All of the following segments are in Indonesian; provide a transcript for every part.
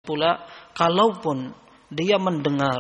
Pula kalaupun dia mendengar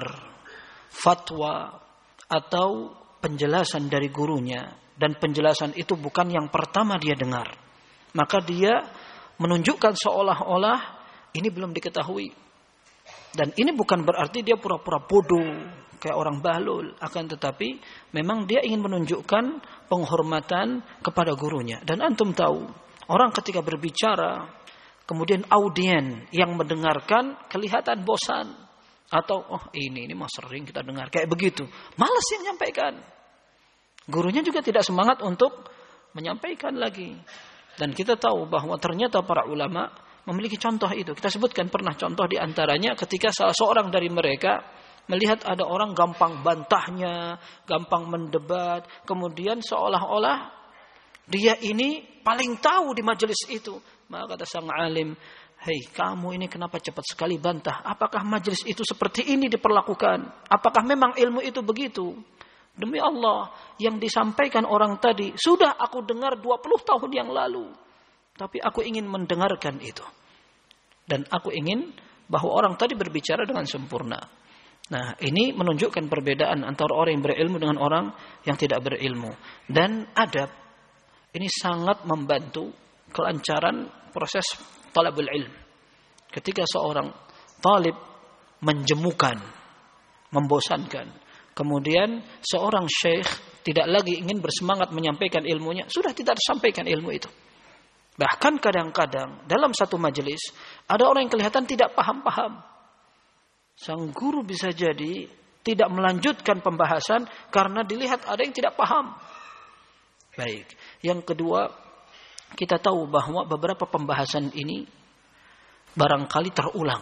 fatwa atau penjelasan dari gurunya dan penjelasan itu bukan yang pertama dia dengar, maka dia menunjukkan seolah-olah ini belum diketahui. Dan ini bukan berarti dia pura-pura bodoh kayak orang bahlul, akan tetapi memang dia ingin menunjukkan penghormatan kepada gurunya. Dan antum tahu, orang ketika berbicara kemudian audien yang mendengarkan kelihatan bosan atau ini mah sering kita dengar kayak begitu, malas yang menyampaikan. Gurunya juga tidak semangat untuk menyampaikan lagi. Dan kita tahu bahwa ternyata para ulama memiliki contoh itu. Kita sebutkan pernah contoh di antaranya ketika salah seorang dari mereka melihat ada orang gampang bantahnya, gampang mendebat, kemudian seolah-olah dia ini paling tahu di majelis itu. Maka kata sang alim, "Hei, kamu ini kenapa cepat sekali bantah? Apakah majelis itu seperti ini diperlakukan? Apakah memang ilmu itu begitu?" Demi Allah, yang disampaikan orang tadi sudah aku dengar 20 tahun yang lalu. Tapi aku ingin mendengarkan itu. Dan aku ingin bahwa orang tadi berbicara dengan sempurna. Nah, ini menunjukkan perbedaan antara orang yang berilmu dengan orang yang tidak berilmu. Dan adab ini sangat membantu kelancaran proses talabul ilm. Ketika seorang talib menjemukan, membosankan, kemudian seorang syekh tidak lagi ingin bersemangat menyampaikan ilmunya, sudah tidak disampaikan ilmu itu. Bahkan kadang-kadang dalam satu majelis ada orang yang kelihatan tidak paham-paham. Sang guru bisa jadi tidak melanjutkan pembahasan karena dilihat ada yang tidak paham. Baik. Yang kedua, kita tahu bahwa beberapa pembahasan ini barangkali terulang.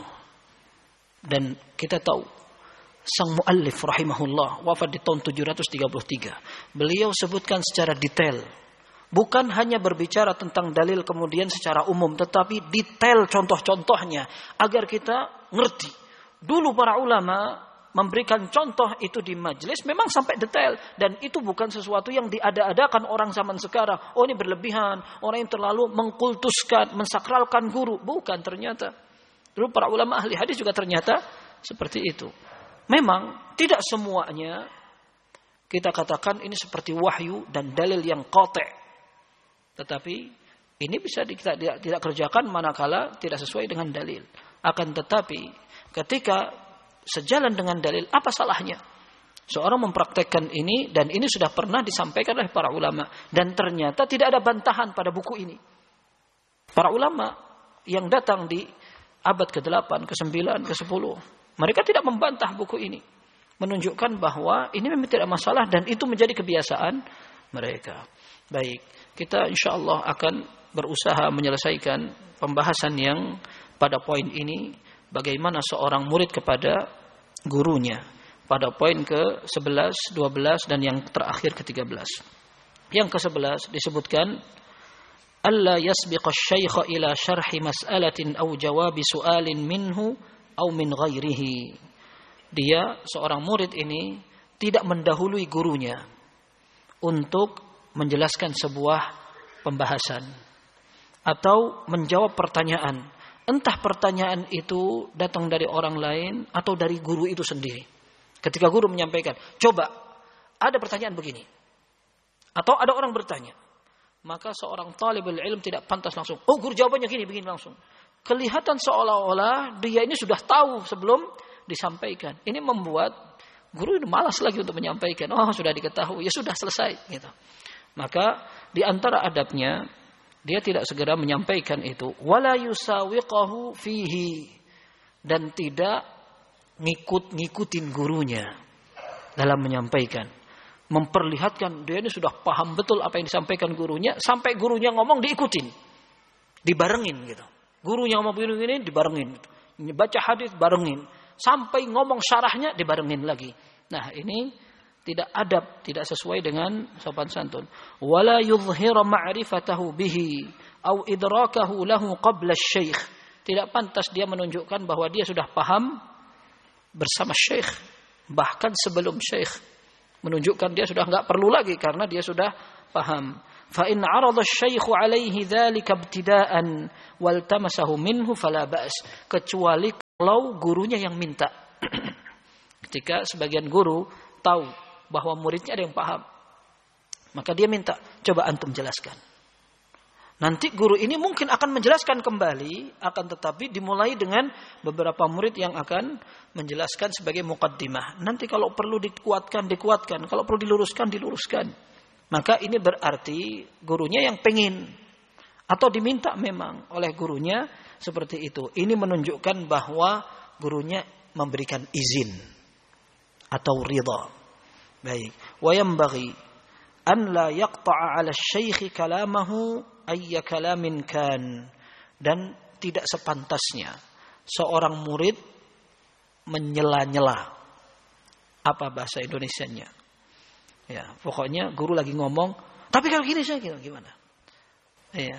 Dan kita tahu sang muallif rahimahullah wafat di tahun 733. Beliau sebutkan secara detail. Bukan hanya berbicara tentang dalil kemudian secara umum, tetapi detail contoh-contohnya agar kita ngerti. Dulu para ulama memberikan contoh itu di majelis memang sampai detail, dan itu bukan sesuatu yang diada-adakan orang zaman sekarang. Oh, ini berlebihan, orang yang terlalu mengkultuskan, mensakralkan guru. Bukan, ternyata dulu para ulama ahli hadis juga ternyata seperti itu. Memang tidak semuanya kita katakan ini seperti wahyu dan dalil yang qati'. Tetapi ini bisa kita tidak kerjakan manakala tidak sesuai dengan dalil. Akan tetapi ketika sejalan dengan dalil, apa salahnya seorang mempraktekkan ini? Dan ini sudah pernah disampaikan oleh para ulama, dan ternyata tidak ada bantahan pada buku ini. Para ulama yang datang di abad ke-8, ke-9, ke-10, mereka tidak membantah buku ini, menunjukkan bahwa ini memang tidak masalah dan itu menjadi kebiasaan mereka. Baik, kita insyaallah akan berusaha menyelesaikan pembahasan yang pada poin ini, bagaimana seorang murid kepada gurunya, pada poin ke-11, 12 dan yang terakhir ke-13. Yang ke-11 disebutkan alla yasbiqa asy-syaikha ila syarhi mas'alatin aw jawabi su'alin minhu aw min ghairihi. Dia, seorang murid ini, tidak mendahului gurunya untuk menjelaskan sebuah pembahasan atau menjawab pertanyaan. Entah pertanyaan itu datang dari orang lain atau dari guru itu sendiri. Ketika guru menyampaikan, coba ada pertanyaan begini, atau ada orang bertanya, maka seorang talibul ilm tidak pantas langsung, oh guru jawabannya gini, begini langsung. Kelihatan seolah-olah dia ini sudah tahu sebelum disampaikan. Ini membuat guru itu malas lagi untuk menyampaikan. Oh, sudah diketahui, ya sudah selesai gitu. Maka di antara adabnya, dia tidak segera menyampaikan itu. Wala yusawiqahu fihi, dan tidak ngikutin gurunya dalam menyampaikan. Memperlihatkan dia ini sudah paham betul apa yang disampaikan gurunya, sampai gurunya ngomong diikutin, dibarengin gitu. Gurunya ngomong begini dibarengin, baca hadis barengin, sampai ngomong syarahnya dibarengin lagi. Nah, ini tidak adab, tidak sesuai dengan sopan santun. Wala yudhhira ma'rifatahu bihi au idrakahu lahu qabla asy-syaikh. Tidak pantas dia menunjukkan bahwa dia sudah paham bersama syekh, bahkan sebelum syekh. Menunjukkan dia sudah enggak perlu lagi karena dia sudah paham. Fa in 'arada asy-syaikhu 'alaihi dzalika ibtida'an wal tamasahu minhu fala ba's. Kecuali Kalau gurunya yang minta. Ketika sebagian guru tahu bahwa muridnya ada yang paham, maka dia minta, coba antum jelaskan. Nanti guru ini mungkin akan menjelaskan kembali, akan tetapi dimulai dengan beberapa murid yang akan menjelaskan sebagai muqaddimah. Nanti kalau perlu dikuatkan, kalau perlu diluruskan. Maka ini berarti gurunya yang pengen atau diminta memang oleh gurunya seperti itu. Ini menunjukkan bahwa gurunya memberikan izin atau ridha. Baik. Wa yanbaghi an la yaqta'a 'ala asy-syaikh kalamahu ayya kalamin kan. Dan tidak sepantasnya seorang murid menyela-nyela. Apa bahasa Indonesianya? Ya, pokoknya guru lagi ngomong, tapi kalau gini saya gimana? Ya,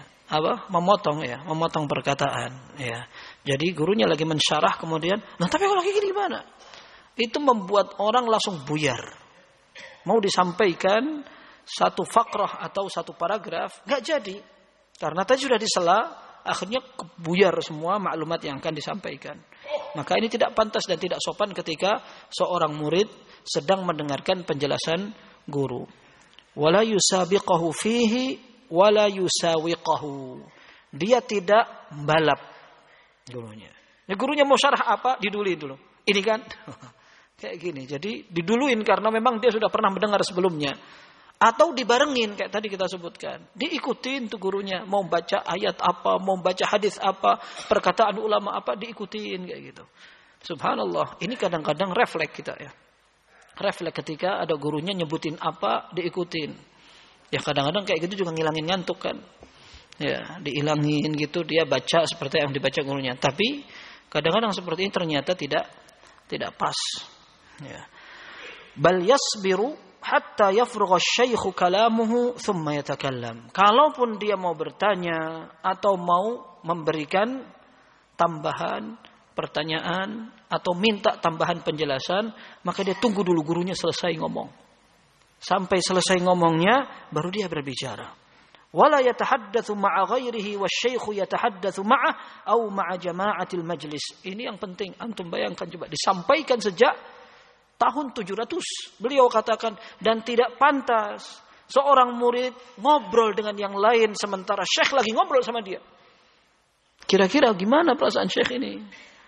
memotong perkataan, ya. Jadi gurunya lagi mensyarah kemudian, nah tapi kalau gini gimana? Itu membuat orang langsung buyar. Mau disampaikan satu fakrah atau satu paragraf, enggak jadi. Karena tadi sudah disela, akhirnya buyar semua maklumat yang akan disampaikan. Maka ini tidak pantas dan tidak sopan ketika seorang murid sedang mendengarkan penjelasan guru. Wala yusabiqahu fihi wala yusawiqahu. Dia tidak balap gurunya. Ya, gurunya mau syarah apa, diduluin dulu. Ini kan kayak gini. Jadi diduluin karena memang dia sudah pernah mendengar sebelumnya. Atau dibarengin kayak tadi kita sebutkan. Diikutin tuh gurunya, mau baca ayat apa, mau baca hadis apa, perkataan ulama apa, diikutin kayak gitu. Subhanallah, ini kadang-kadang refleks kita ya. Refleks ketika ada gurunya nyebutin apa, diikutin. Ya kadang-kadang kayak gitu juga ngilangin ngantuk kan. Ya, diilangin gitu, dia baca seperti yang dibaca gurunya. Tapi kadang-kadang seperti ini ternyata tidak pas. Ya. Bal yasbiru hatta yafrugha asy-syaikhu kalamuhu thumma yatakallam. Kalaupun dia mau bertanya atau mau memberikan tambahan pertanyaan atau minta tambahan penjelasan, maka dia tunggu dulu gurunya selesai ngomong. Sampai selesai ngomongnya baru dia berbicara. Wala yatahaddatsu ma'a ghairihi wasyaikhu yatahaddatsu ma'ah aw ma'a jama'atil majlis. Ini yang penting, antum bayangkan coba disampaikan sejak tahun 700. Beliau katakan, dan tidak pantas seorang murid ngobrol dengan yang lain sementara syekh lagi ngobrol sama dia. Kira-kira gimana perasaan syekh ini?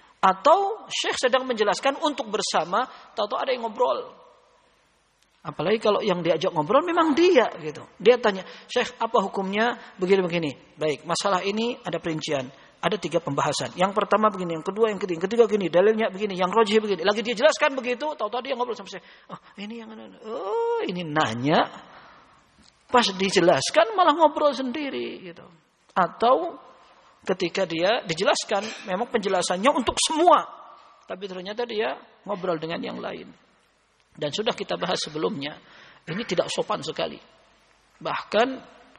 Atau syekh sedang menjelaskan untuk bersama, tahu-tahu ada yang ngobrol. Apalagi kalau yang diajak ngobrol memang dia gitu. Dia tanya, "Syekh, apa hukumnya begini-begini?" Baik, masalah ini ada perincian. Ada 3 pembahasan. Yang pertama begini, yang kedua, yang ketiga begini, dalilnya begini, yang rajih begini. Lagi dia jelaskan begitu, tahu-tahu dia ngobrol sama saya. Oh, ini nanya. Pas dijelaskan malah ngobrol sendiri gitu. Atau ketika dia dijelaskan, memang penjelasannya untuk semua. Tapi ternyata dia ngobrol dengan yang lain. Dan sudah kita bahas sebelumnya, ini tidak sopan sekali. Bahkan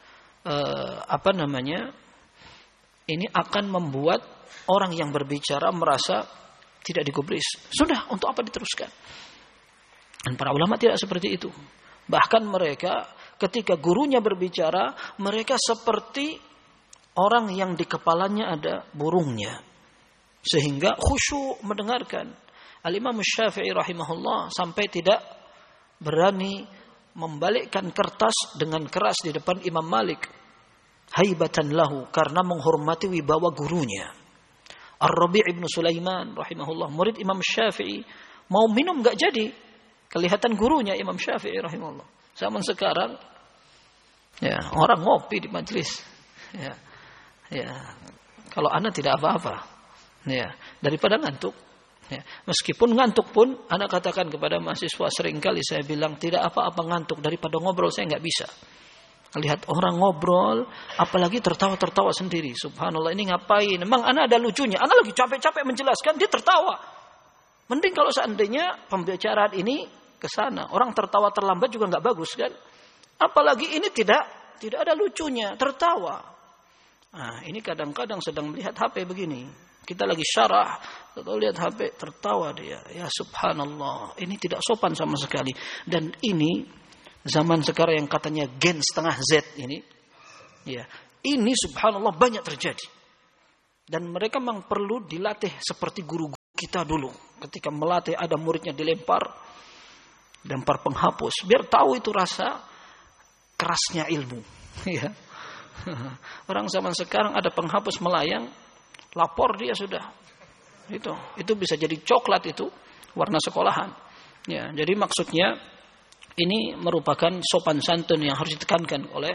ini akan membuat orang yang berbicara merasa tidak digubris. Sudah, untuk apa diteruskan? Dan para ulama tidak seperti itu. Bahkan mereka ketika gurunya berbicara, mereka seperti orang yang di kepalanya ada burungnya. Sehingga khusyuk mendengarkan. Al-Imam Syafi'i rahimahullah sampai tidak berani membalikkan kertas dengan keras di depan Imam Malik. Haibatan lahu, karena menghormati wibawa gurunya. Ar-Rabi' ibn Sulaiman rahimahullah, murid Imam Syafi'i, mau minum enggak jadi. Kelihatan gurunya Imam Syafi'i rahimahullah. Zaman sekarang ya, orang ngopi di majelis. Ya. Kalau anak tidak apa-apa. Ya, daripada ngantuk. Ya, meskipun ngantuk pun, anak katakan kepada mahasiswa seringkali saya bilang tidak apa-apa ngantuk daripada ngobrol, saya nggak bisa. Lihat orang ngobrol, apalagi tertawa-tertawa sendiri. Subhanallah, ini ngapain? Memang anak ada lucunya. Anak lagi capek-capek menjelaskan, dia tertawa. Mending kalau seandainya pembicaraan ini ke sana, orang tertawa terlambat juga nggak bagus kan? Apalagi ini tidak ada lucunya, tertawa. Nah, ini kadang-kadang sedang melihat HP begini. Kita lagi syarah, atau lihat HP, tertawa dia. Ya subhanallah, ini tidak sopan sama sekali. Dan ini zaman sekarang yang katanya gen setengah Z ini, ya, ini subhanallah banyak terjadi. Dan mereka memang perlu dilatih seperti guru-guru. kita dulu ketika melatih ada muridnya lempar penghapus, biar tahu itu rasa kerasnya ilmu. Ya. Orang zaman sekarang ada penghapus melayang, lapor dia sudah. Itu bisa jadi coklat itu warna sekolahan. Ya, jadi maksudnya ini merupakan sopan santun yang harus ditekankan oleh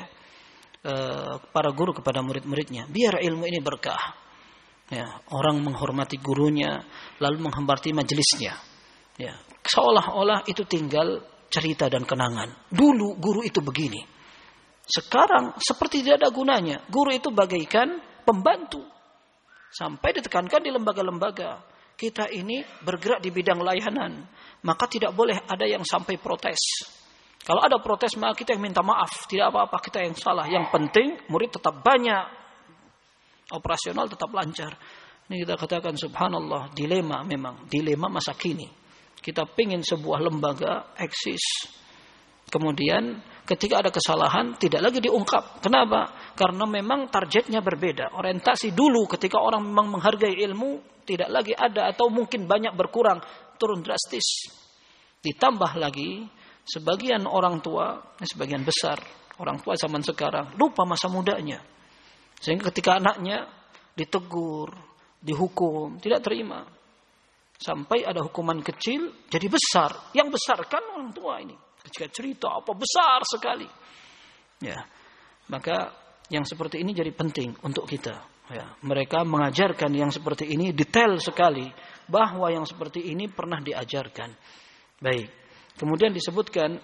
para guru kepada murid-muridnya. Biar ilmu ini berkah. Ya, orang menghormati gurunya, lalu menghormati majelisnya. Ya, seolah-olah itu tinggal cerita dan kenangan. Dulu guru itu begini. Sekarang seperti tidak ada gunanya. Guru itu bagaikan pembantu. Sampai ditekankan di lembaga-lembaga. Kita ini bergerak di bidang layanan. Maka tidak boleh ada yang sampai protes. Kalau ada protes, maka kita yang minta maaf. Tidak apa-apa, kita yang salah. Yang penting murid tetap banyak. Operasional tetap lancar. Ini kita katakan subhanallah, dilema memang. Dilema masa kini. Kita pingin sebuah lembaga eksis. Kemudian ketika ada kesalahan tidak lagi diungkap. Kenapa? Karena memang targetnya berbeda. Orientasi dulu ketika orang memang menghargai ilmu tidak lagi ada atau mungkin banyak berkurang, turun drastis. Ditambah lagi sebagian orang tua, sebagian besar orang tua zaman sekarang lupa masa mudanya. Sehingga ketika anaknya ditegur, dihukum, tidak terima. Sampai ada hukuman kecil jadi besar. Yang besar kan orang tua ini. Ketika cerita apa besar sekali. Ya. Maka yang seperti ini jadi penting untuk kita. Ya. Mereka mengajarkan yang seperti ini detail sekali. Bahwa yang seperti ini pernah diajarkan. Baik. Kemudian disebutkan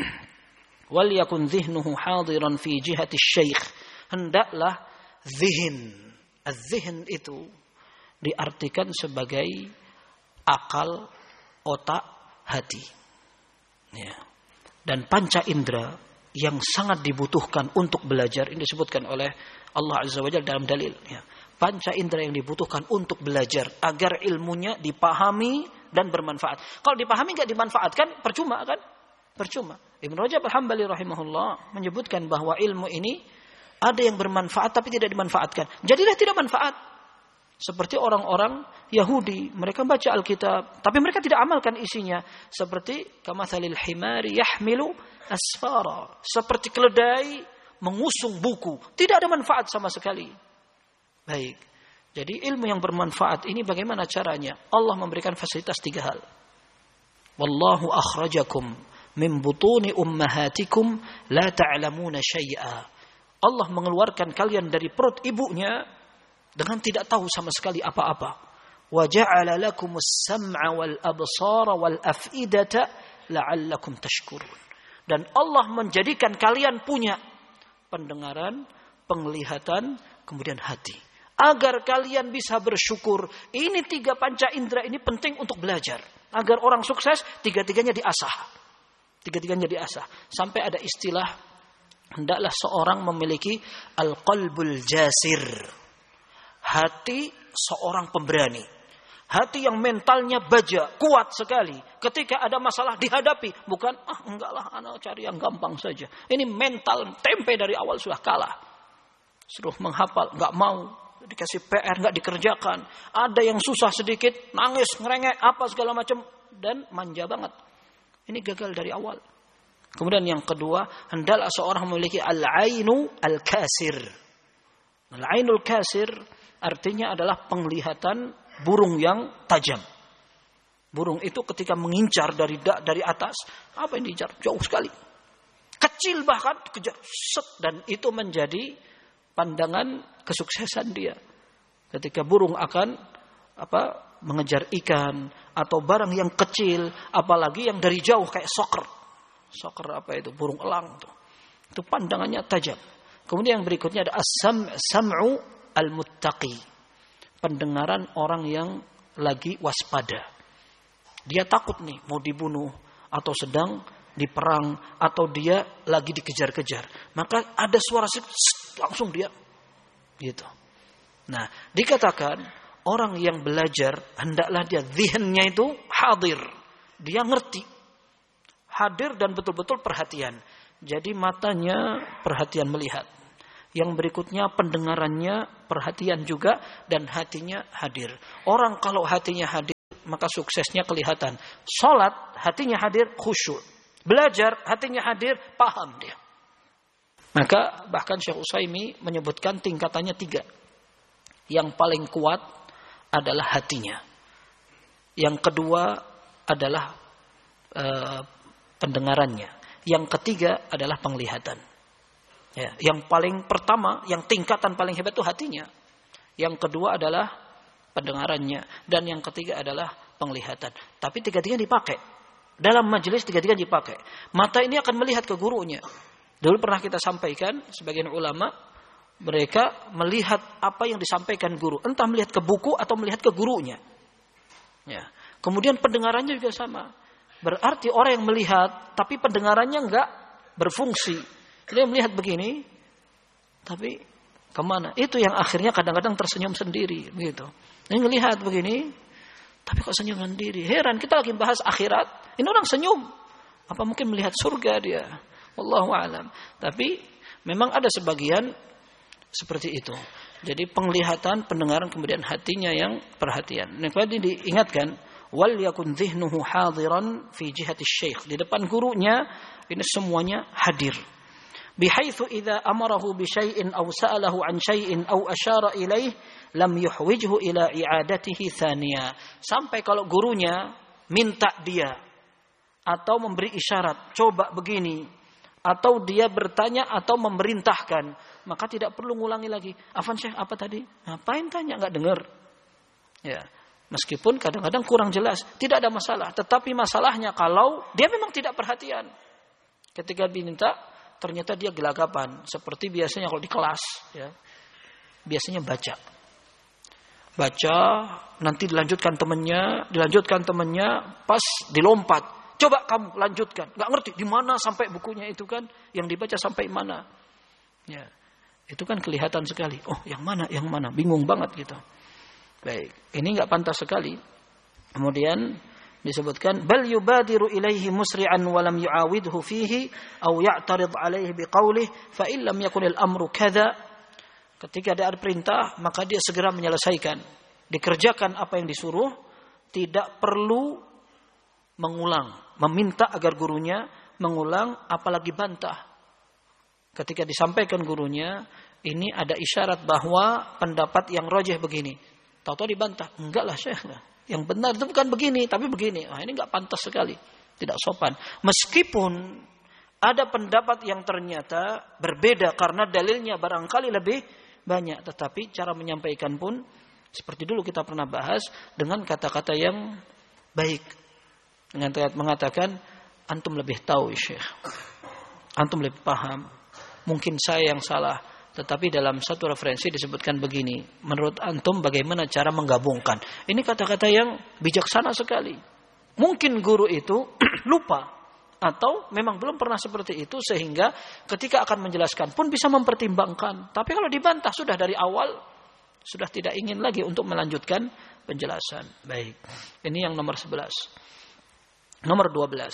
wal yakun dhihnuhu hadiran fi jihati syekh. Hendaklah zihin. Az-zihn itu diartikan sebagai akal, otak, hati. Ya. Dan panca indera yang sangat dibutuhkan untuk belajar ini disebutkan oleh Allah Azza wa Jalla dalam dalil. Ya. Panca indera yang dibutuhkan untuk belajar agar ilmunya dipahami dan bermanfaat. Kalau dipahami nggak dimanfaatkan, percuma kan? Percuma. Ibnu Rajab Al-Hambali rahimahullah menyebutkan bahwa ilmu ini ada yang bermanfaat tapi tidak dimanfaatkan. Jadilah tidak manfaat. Seperti orang-orang Yahudi, mereka baca Alkitab, tapi mereka tidak amalkan isinya. Seperti kamathalil himari yahmilu asfara, seperti keledai mengusung buku, tidak ada manfaat sama sekali. Baik. Jadi ilmu yang bermanfaat ini bagaimana caranya? Allah memberikan fasilitas 3 hal. Wallahu akhrajakum min butuni ummahatikum la ta'lamuna syai'a. Allah mengeluarkan kalian dari perut ibunya dengan tidak tahu sama sekali apa-apa. Wa ja'ala lakumus sam'a wal absara wal af'idata la'allakum tashkurun. Dan Allah menjadikan kalian punya pendengaran, penglihatan, kemudian hati. Agar kalian bisa bersyukur. Ini 3 panca indera ini penting untuk belajar. Agar orang sukses, 3-tiganya diasah. 3-tiganya diasah. Sampai ada istilah, hendaklah seorang memiliki al-qalbul jasir. Hati seorang pemberani. Hati yang mentalnya baja, kuat sekali. Ketika ada masalah dihadapi. Bukan, enggak lah, anak cari yang gampang saja. Ini mental tempe dari awal sudah kalah. Suruh menghafal, enggak mau. Dikasih PR, enggak dikerjakan. Ada yang susah sedikit, nangis, ngerengek, apa segala macam. Dan manja banget. Ini gagal dari awal. Kemudian yang kedua, hendaklah seorang memiliki al-ainu al-kasir. Al-ainul kasir artinya adalah penglihatan burung yang tajam. Burung itu ketika mengincar dari atas, apa yang diincar? Jauh sekali. Kecil bahkan dikejar, dan itu menjadi pandangan kesuksesan dia. Ketika burung akan mengejar ikan atau barang yang kecil, apalagi yang dari jauh kayak soker. Soker apa itu? Burung elang tuh. Itu pandangannya tajam. Kemudian yang berikutnya ada as-sam'u al-muttaqi. Pendengaran orang yang lagi waspada. Dia takut nih mau dibunuh atau sedang diperang atau dia lagi dikejar-kejar. Maka ada suara langsung dia gitu. Nah, dikatakan orang yang belajar hendaklah dia zihnnya itu hadir. Dia ngerti. Hadir dan betul-betul perhatian. Jadi matanya perhatian melihat. Yang berikutnya pendengarannya perhatian juga dan hatinya hadir. Orang kalau hatinya hadir maka suksesnya kelihatan. Salat, hatinya hadir, khusyuk. Belajar, hatinya hadir, paham dia. Maka bahkan Syekh Utsaimin menyebutkan tingkatannya 3. Yang paling kuat adalah hatinya. Yang kedua adalah pendengarannya. Yang ketiga adalah penglihatan. Ya, yang paling pertama, yang tingkatan paling hebat itu hatinya. Yang kedua adalah pendengarannya. Dan yang ketiga adalah penglihatan. Tapi tiga-tiga dipakai. Dalam majelis tiga-tiga dipakai. Mata ini akan melihat ke gurunya. Dulu pernah kita sampaikan, sebagian ulama, mereka melihat apa yang disampaikan guru. Entah melihat ke buku atau melihat ke gurunya. Ya. Kemudian pendengarannya juga sama. Berarti orang yang melihat, tapi pendengarannya enggak berfungsi. Dia melihat begini, tapi kemana? Itu yang akhirnya kadang-kadang tersenyum sendiri, begitu. Ini melihat begini, tapi kok senyum sendiri? Heran, kita lagi bahas akhirat, ini orang senyum. Apa mungkin melihat surga dia? Wallahu a'lam. Tapi memang ada sebagian seperti itu. Jadi penglihatan, pendengaran, kemudian hatinya yang perhatian. Nah, kemudian diingatkan, wal yakun dhihnuhu hadiran fi jihati syekh. Di depan gurunya ini semuanya hadir. Bihaitsu idza amarahu bi syai'in aw sa'alahu an syai'in aw asyara ilaih lam yuhwijhu ila i'adatihi thaniya. Sampai kalau gurunya minta dia atau memberi isyarat, coba begini, atau dia bertanya atau memerintahkan, maka tidak perlu ngulangi lagi. Afan Syekh, apa tadi? Ngapain tanya, enggak dengar. Ya. Meskipun kadang-kadang kurang jelas, tidak ada masalah. Tetapi masalahnya kalau dia memang tidak perhatian. Ketika diminta, ternyata dia gelagapan. Seperti biasanya kalau di kelas, ya, biasanya baca, nanti dilanjutkan temannya, pas dilompat. Coba kamu lanjutkan. Nggak ngerti di mana sampai bukunya itu kan, yang dibaca sampai mana. Ya, itu kan kelihatan sekali. Oh, yang mana, bingung banget gitu. Baik, ini nggak pantas sekali. Kemudian disebutkan bal yubadiru ilaihi musri'an wa lam yu'awidhu fihi aw ya'tarid alaihi biqaulih fa in lam yakun al-amru kadza. Ketika ada perintah, maka dia segera menyelesaikan, dikerjakan apa yang disuruh, tidak perlu mengulang, meminta agar gurunya mengulang apalagi bantah. Ketika disampaikan gurunya, ini ada isyarat bahwa pendapat yang rajih begini. Tahu-tahu dibantah, enggak lah Syekh, yang benar itu bukan begini, tapi begini. Nah, ini enggak pantas sekali, tidak sopan. Meskipun ada pendapat yang ternyata berbeda karena dalilnya barangkali lebih banyak, tetapi cara menyampaikan pun seperti dulu kita pernah bahas, dengan kata-kata yang baik, dengan mengatakan antum lebih tahu Syekh, antum lebih paham, mungkin saya yang salah, tetapi dalam satu referensi disebutkan begini, menurut antum bagaimana cara menggabungkan. Ini kata-kata yang bijaksana sekali. Mungkin guru itu lupa atau memang belum pernah seperti itu, sehingga ketika akan menjelaskan pun bisa mempertimbangkan. Tapi kalau dibantah sudah dari awal, sudah tidak ingin lagi untuk melanjutkan penjelasan. Baik, ini yang nomor 11. Nomor 12.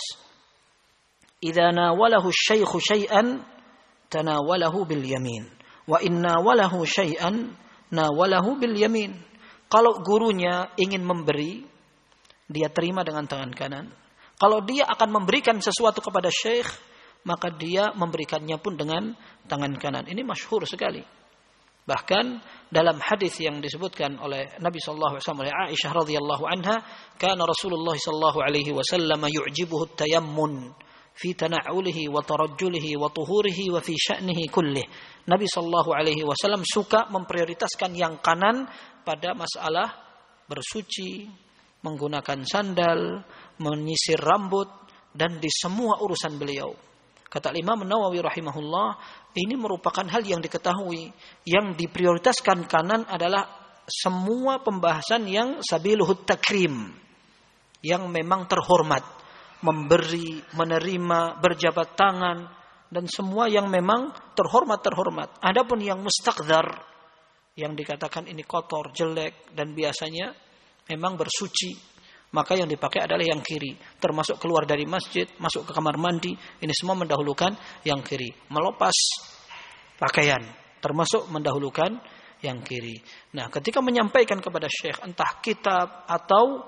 Idza nawalahu asy-syaikhu syai'an tanawalahu bil yamin. Wa inna walahu syai'an nawalahu bil yamin. Kalau gurunya ingin memberi, dia terima dengan tangan kanan. Kalau dia akan memberikan sesuatu kepada syekh, maka dia memberikannya pun dengan tangan kanan. Ini masyhur sekali. Bahkan dalam hadis yang disebutkan oleh Nabi sallallahu alaihi wasallam oleh Aisyah radhiyallahu anha, kana Rasulullah sallallahu alaihi wasallam yu'jibuhu at-tayammun fi tana'ulihi wa tarajjulihi wa tuhurihi wa fi sya'nihi kullih. Nabi sallallahu alaihi wasallam suka memprioritaskan yang kanan pada masalah bersuci, menggunakan sandal, menyisir rambut, dan di semua urusan beliau. Kata Imam Nawawi rahimahullah, ini merupakan hal yang diketahui. Yang diprioritaskan kanan adalah semua pembahasan yang sabiluhut takrim, yang memang terhormat, memberi, menerima, berjabat tangan, dan semua yang memang terhormat. Adapun yang mustaqdar, yang dikatakan ini kotor, jelek, dan biasanya memang bersuci, maka yang dipakai adalah yang kiri. Termasuk keluar dari masjid, masuk ke kamar mandi, ini semua mendahulukan yang kiri. Melepas pakaian, termasuk mendahulukan yang kiri. Nah, ketika menyampaikan kepada syekh, entah kitab atau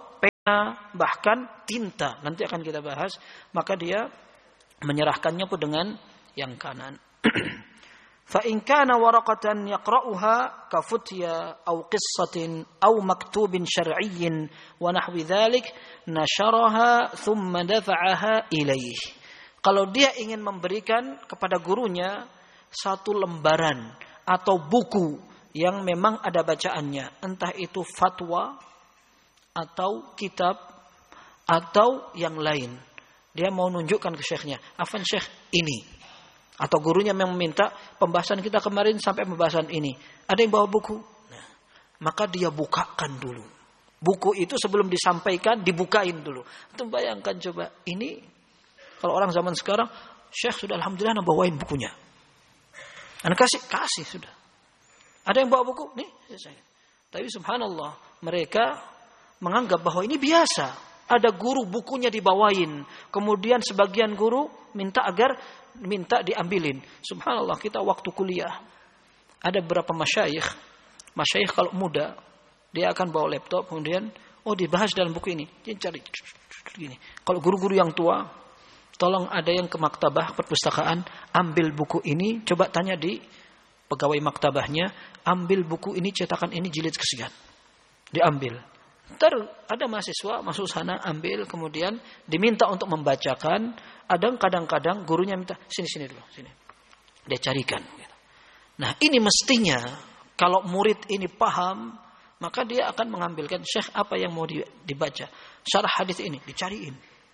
bahkan tinta, nanti akan kita bahas, maka dia menyerahkannya pun dengan yang kanan. Fa in kana waraqatan yaqra'uha ka futya aw qissatin aw maktubin syar'iyyin wa nahwi dzalik nasharaha thumma dafa'aha ilaih. Kalau dia ingin memberikan kepada gurunya satu lembaran atau buku yang memang ada bacaannya, entah itu fatwa atau kitab atau yang lain, dia mau nunjukkan ke syekhnya, afan syekh ini. Atau gurunya yang meminta pembahasan kita kemarin sampai pembahasan ini. Ada yang bawa buku? Nah, maka dia bukakan dulu. Buku itu sebelum disampaikan, dibukain dulu. Itu bayangkan coba. Ini, kalau orang zaman sekarang, Syekh sudah alhamdulillah bawain bukunya. Anak kasih sudah. Ada yang bawa buku? Nih, saya. Tapi subhanallah, mereka menganggap bahwa ini biasa. Ada guru bukunya dibawain. Kemudian sebagian guru minta diambilin. Subhanallah, kita waktu kuliah ada beberapa masyayikh kalau muda dia akan bawa laptop, kemudian dibahas dalam buku ini, dia cari gini. Kalau guru-guru yang tua, tolong ada yang ke maktabah perpustakaan, ambil buku ini, coba tanya di pegawai maktabahnya, ambil buku ini, cetakan ini jilid kesekian, diambil. Ntar ada mahasiswa masuk sana ambil, kemudian diminta untuk membacakan. Ada kadang-kadang gurunya minta sini dulu, sini. Dia carikan. Nah ini mestinya kalau murid ini paham, maka dia akan mengambilkan, Syekh apa yang mau dibaca, syarah hadis ini dicariin.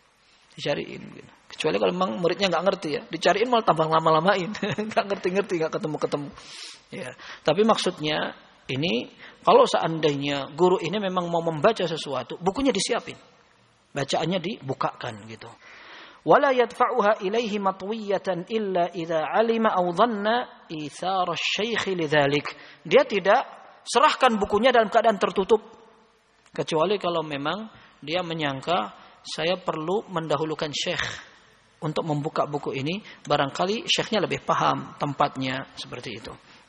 Kecuali kalau memang muridnya nggak ngerti ya, dicariin malah tambah lama-lamain, nggak ngerti, nggak ketemu. Ya, tapi maksudnya ini kalau seandainya guru ini memang mau membaca sesuatu, bukunya disiapin, bacaannya dibukakan gitu. Wala yadfa'uha ilaihi matwiyatan illa idza 'alima aw dhanna ithar asy-syaikh lidzalik. Dia tidak serahkan bukunya dalam keadaan tertutup, kecuali kalau memang dia menyangka saya perlu mendahulukan syekh untuk membuka buku ini, barangkali syekhnya lebih paham tempatnya, seperti itu.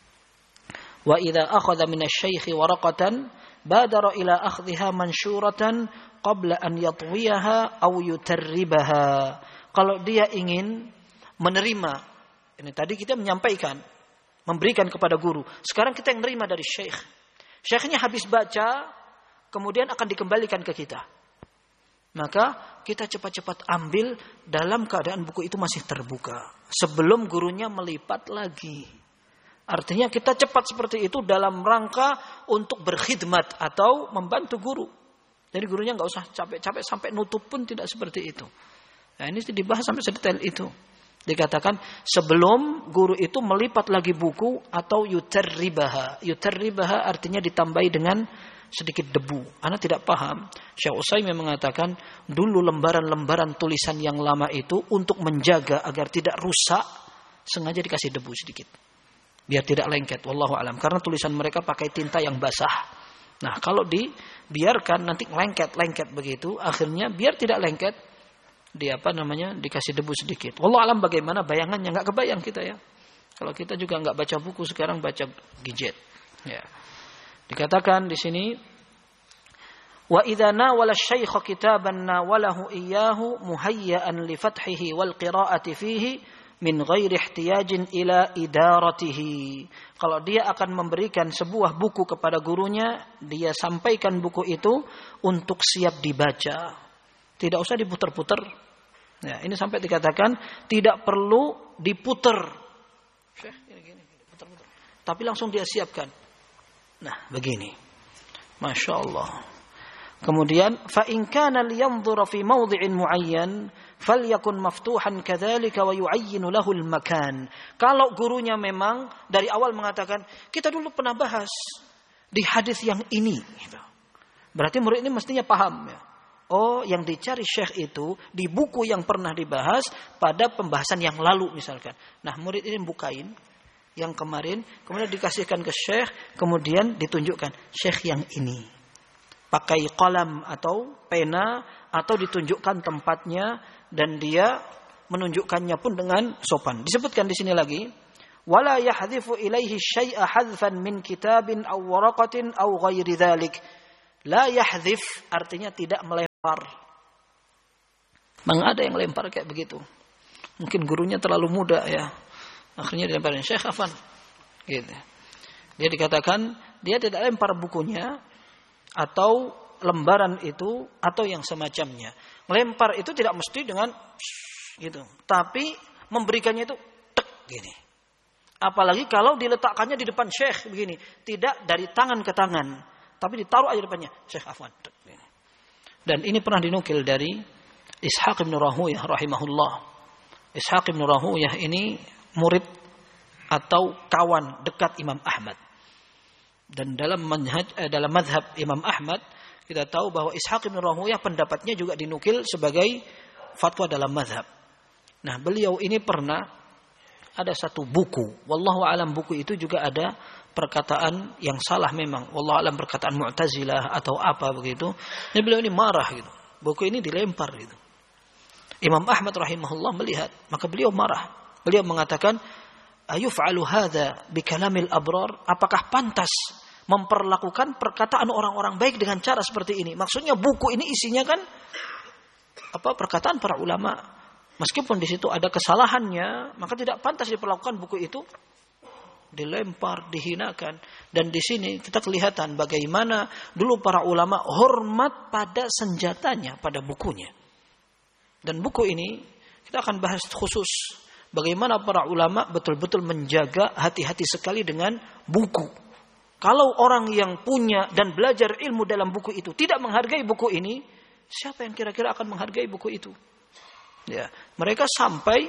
Wa idza akhadha min asy-syaikh waraqatan badara ila akhdhiha mansyuratan qabla an yatwiyaha aw yutarribaha. Kalau dia ingin menerima, ini tadi kita menyampaikan, memberikan kepada guru. Sekarang kita yang menerima dari syekh. Syekhnya habis baca, kemudian akan dikembalikan ke kita. Maka kita cepat-cepat ambil dalam keadaan buku itu masih terbuka, sebelum gurunya melipat lagi. Artinya kita cepat seperti itu dalam rangka untuk berkhidmat atau membantu guru. Jadi gurunya nggak usah capek-capek sampai nutup pun tidak seperti itu. Nah ini dibahas sampai sedetail itu. Dikatakan sebelum guru itu melipat lagi buku atau yutarribaha. Yutarribaha artinya ditambahi dengan sedikit debu. Ana tidak paham. Syekh Utsaimin mengatakan dulu lembaran-lembaran tulisan yang lama itu untuk menjaga agar tidak rusak sengaja dikasih debu sedikit. Biar tidak lengket, wallahu alam. Karena tulisan mereka pakai tinta yang basah. Nah, kalau dibiarkan nanti lengket begitu, akhirnya biar tidak lengket, dikasih debu sedikit. Wallahu alam bagaimana bayangannya, enggak kebayang kita ya. Kalau kita juga enggak baca buku, sekarang baca gadget. Ya. Dikatakan di sini, wa idza nawala asy-syaikh kitaban nawalahu iyyahu muhayyaan li fathihi wal qira'ati fihi min ghairi ihtiyajin ila idaratihi. Kalau dia akan memberikan sebuah buku kepada gurunya, dia sampaikan buku itu untuk siap dibaca. Tidak usah diputar-putar. Ya, ini sampai dikatakan tidak perlu diputar. Gini, putar-putar. Tapi langsung dia siapkan. Nah, begini. Masya Allah. Kemudian, fa in kana liyanzura fi mawdhi'in muayyan falyakun maftuhan kadzalika wa yu'ayyinu lahu al-makan. Kalau gurunya memang dari awal mengatakan, kita dulu pernah bahas di hadis yang ini, gitu. Berarti murid ini mestinya paham ya. Oh, yang dicari syekh itu di buku yang pernah dibahas pada pembahasan yang lalu misalkan. Nah, murid ini bukain yang kemarin, kemudian dikasihkan ke syekh, kemudian ditunjukkan syekh yang ini. Pakai qalam atau pena atau ditunjukkan tempatnya dan dia menunjukkannya pun dengan sopan. Disebutkan di sini lagi, wala yahdhifu ilaihi syai'a hadfan min kitabin aw waraqatin aw ghairi dzalik. La yahdhif artinya tidak Memang ada yang lempar kayak begitu. Mungkin gurunya terlalu muda ya. Akhirnya dilemparin, Syekh Afan. Gitu. Dia dikatakan dia tidak lempar bukunya atau lembaran itu atau yang semacamnya. Melempar itu tidak mesti dengan gitu. Tapi memberikannya itu tek gini. Apalagi kalau diletakkannya di depan Syekh begini, tidak dari tangan ke tangan, tapi ditaruh aja depannya, Syekh Afwan. Tek, gini. Dan ini pernah dinukil dari Ishaq bin Rahuyah rahimahullah. Ishaq bin Rahuyah ini murid atau kawan dekat Imam Ahmad. Dan dalam mazhab Imam Ahmad kita tahu bahwa Ishaq bin Rahuyah pendapatnya juga dinukil sebagai fatwa dalam mazhab. Nah, beliau ini pernah ada satu buku, wallahu alam buku itu juga ada perkataan yang salah memang, wallahu alam perkataan Mu'tazilah atau apa begitu. Nah, beliau ini marah gitu. Buku ini dilempar gitu. Imam Ahmad rahimahullah melihat, maka beliau marah. Beliau mengatakan, "Ayuf'alu hadza bi kalamil abrar?" Apakah pantas memperlakukan perkataan orang-orang baik dengan cara seperti ini? Maksudnya buku ini isinya kan perkataan para ulama. Meskipun di situ ada kesalahannya, maka tidak pantas diperlakukan buku itu dilempar, dihinakan. Dan di sini kita kelihatan bagaimana dulu para ulama hormat pada senjatanya, pada bukunya. Dan buku ini kita akan bahas khusus bagaimana para ulama betul-betul menjaga hati-hati sekali dengan buku. Kalau orang yang punya dan belajar ilmu dalam buku itu tidak menghargai buku ini, siapa yang kira-kira akan menghargai buku itu? Ya, mereka sampai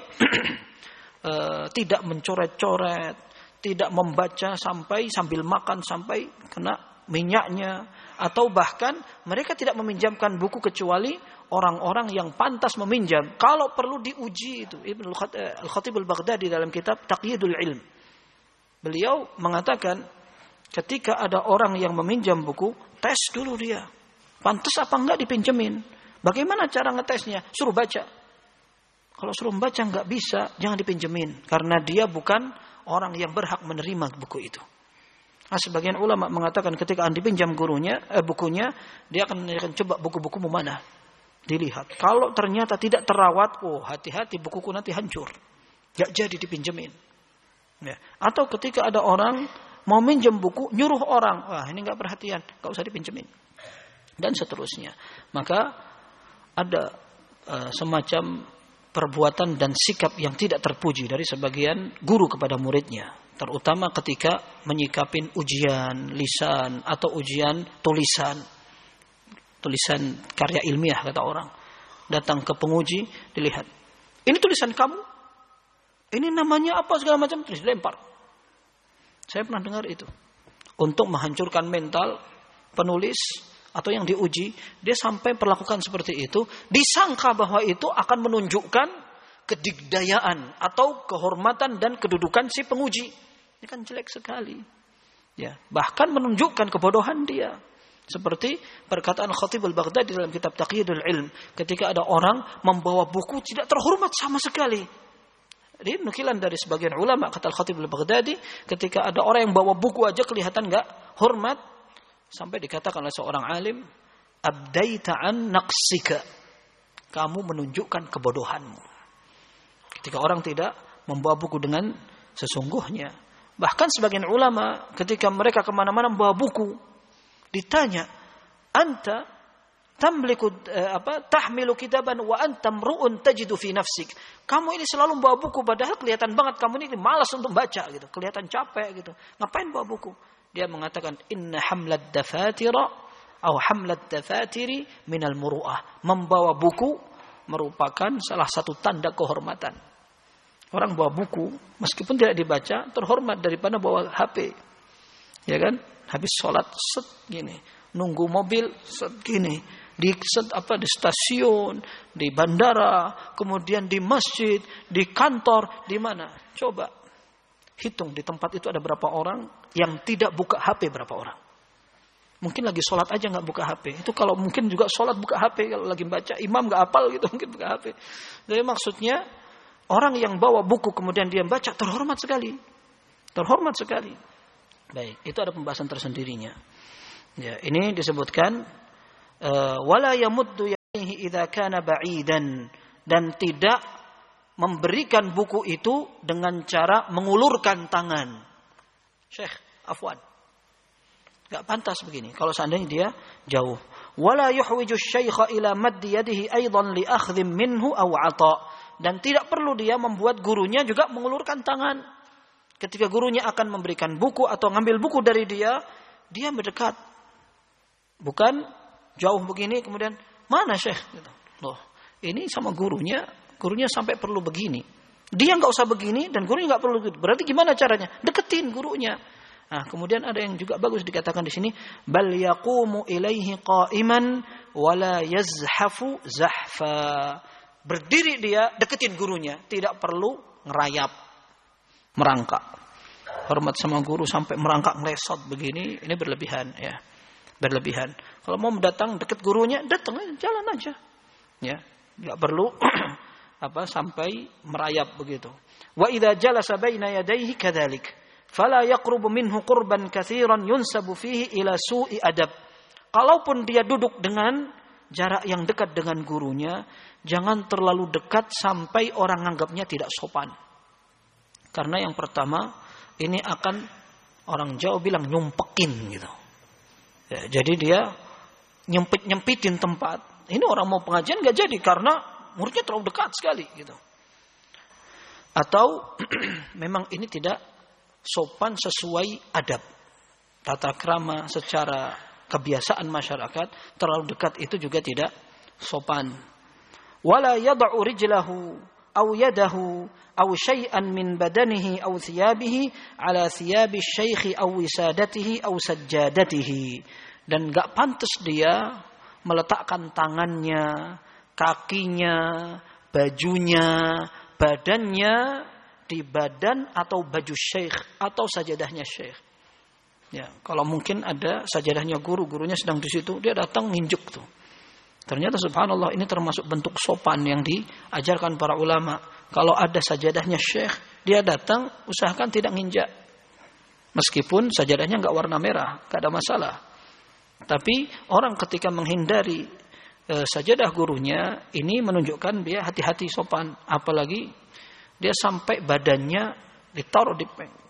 tidak mencoret-coret, tidak membaca sampai sambil makan sampai kena minyaknya, atau bahkan mereka tidak meminjamkan buku kecuali orang-orang yang pantas meminjam. Kalau perlu diuji itu. Ibnu Al-Khatib Al-Baghdadi dalam kitab Taqyidul Ilm, beliau mengatakan ketika ada orang yang meminjam buku, tes dulu dia. Pantas apa enggak dipinjemin. Bagaimana cara ngetesnya? Suruh baca. Kalau suruh membaca nggak bisa, jangan dipinjemin. Karena dia bukan orang yang berhak menerima buku itu. Nah, sebagian ulama mengatakan ketika dipinjam bukunya, dia akan menanyakan, coba buku-bukumu mana? Dilihat. Kalau ternyata tidak terawat, hati-hati bukuku nanti hancur. Nggak jadi dipinjemin. Ya. Atau ketika ada orang mau minjem buku, nyuruh orang, wah ini nggak perhatian, nggak usah dipinjemin. Dan seterusnya. Maka ada semacam perbuatan dan sikap yang tidak terpuji dari sebagian guru kepada muridnya, terutama ketika menyikapin ujian lisan atau ujian tulisan karya ilmiah kata orang. Datang ke penguji, dilihat, ini tulisan kamu, ini namanya apa segala macam, terus lempar. Saya pernah dengar itu untuk menghancurkan mental penulis atau yang diuji, dia sampai perlakukan seperti itu, disangka bahwa itu akan menunjukkan kedigdayaan atau kehormatan dan kedudukan si penguji. Ini kan jelek sekali. Ya, bahkan menunjukkan kebodohan dia. Seperti perkataan Khatib Al-Baghdadi dalam kitab Taqyidul Ilm, ketika ada orang membawa buku tidak terhormat sama sekali. Ini nukilan dari sebagian ulama, kata Khatib Al-Baghdadi, ketika ada orang yang bawa buku aja kelihatan enggak hormat, sampai dikatakan oleh seorang alim, abdaita an naqsika, kamu menunjukkan kebodohanmu. Ketika orang tidak membawa buku dengan sesungguhnya. Bahkan sebagian ulama ketika mereka kemana-mana membawa buku, ditanya, anta tamliku tahmilu kitaban wa anta mru'un tajidu fi nafsik. Kamu ini selalu membawa buku padahal kelihatan banget kamu ini malas untuk baca gitu, kelihatan capek gitu. Ngapain bawa buku? Dia mengatakan, inna hamlad dafatira atau hamlad dafatiri minal muru'ah. Membawa buku merupakan salah satu tanda kehormatan. Orang bawa buku meskipun tidak dibaca terhormat daripada bawa HP. Ya kan? Habis sholat set gini, nunggu mobil set gini, di stasiun, di bandara, kemudian di masjid, di kantor, di mana? Coba hitung di tempat itu ada berapa orang yang tidak buka HP, berapa orang. Mungkin lagi sholat aja nggak buka HP. Itu kalau mungkin juga sholat buka HP, kalau lagi baca imam nggak hafal gitu mungkin buka HP. Jadi maksudnya orang yang bawa buku kemudian dia baca terhormat sekali, terhormat sekali. Baik, itu ada pembahasan tersendirinya. Ya, ini disebutkan wala yamuddu yadayhi idza kana ba'idan, dan tidak memberikan buku itu dengan cara mengulurkan tangan. Syekh, afwan. Enggak pantas begini kalau seandainya dia jauh. Wala yuhwiju asy-syaikha ila maddi yadihi aidan li akhdhin minhu aw 'ata'. Dan tidak perlu dia membuat gurunya juga mengulurkan tangan. Ketika gurunya akan memberikan buku atau ngambil buku dari dia, dia mendekat. Bukan jauh begini kemudian, mana Syekh? Loh, ini sama gurunya sampai perlu begini. Dia nggak usah begini dan gurunya nggak perlu begitu. Berarti gimana caranya? Deketin gurunya. Nah, kemudian ada yang juga bagus dikatakan di sini, bal yaqumu ilaihi qa'iman wala yazhafu zahfa. Berdiri dia, deketin gurunya, tidak perlu ngerayap, merangkak. Hormat sama guru sampai merangkak ngelesot begini, ini berlebihan ya. Berlebihan. Kalau mau datang deket gurunya, datang jalan aja. Ya, enggak perlu sampai merayap begitu. Wa idza jalasa baina yadayhi kadzalik fala yaqrubu minhu qurban katsiran yunsabu fihi ila su'i adab. Kalaupun dia duduk dengan jarak yang dekat dengan gurunya, jangan terlalu dekat sampai orang anggapnya tidak sopan. Karena yang pertama, ini akan orang Jawa bilang nyumpekin gitu. Ya, jadi dia nyempitin tempat. Ini orang mau pengajian nggak jadi karena muridnya terlalu dekat sekali gitu. Atau memang ini tidak sopan sesuai adab, tata krama secara kebiasaan masyarakat. Terlalu dekat itu juga tidak sopan. Wala yad'u rijlahu aw yadahu aw syai'an min badanihi aw thiyabihi ala thiyabi syaikhi aw wisadatihi aw sajjadatihi. Dan enggak pantas dia meletakkan tangannya, kakinya, bajunya, badannya di badan atau baju syekh atau sajadahnya syekh. Ya, kalau mungkin ada sajadahnya gurunya sedang di situ, dia datang nginjek tuh. Ternyata subhanallah ini termasuk bentuk sopan yang diajarkan para ulama. Kalau ada sajadahnya syekh, dia datang usahakan tidak nginjak. Meskipun sajadahnya enggak warna merah, enggak ada masalah. Tapi orang ketika menghindari sajadah gurunya, ini menunjukkan dia hati-hati sopan. Apalagi dia sampai badannya ditaruh di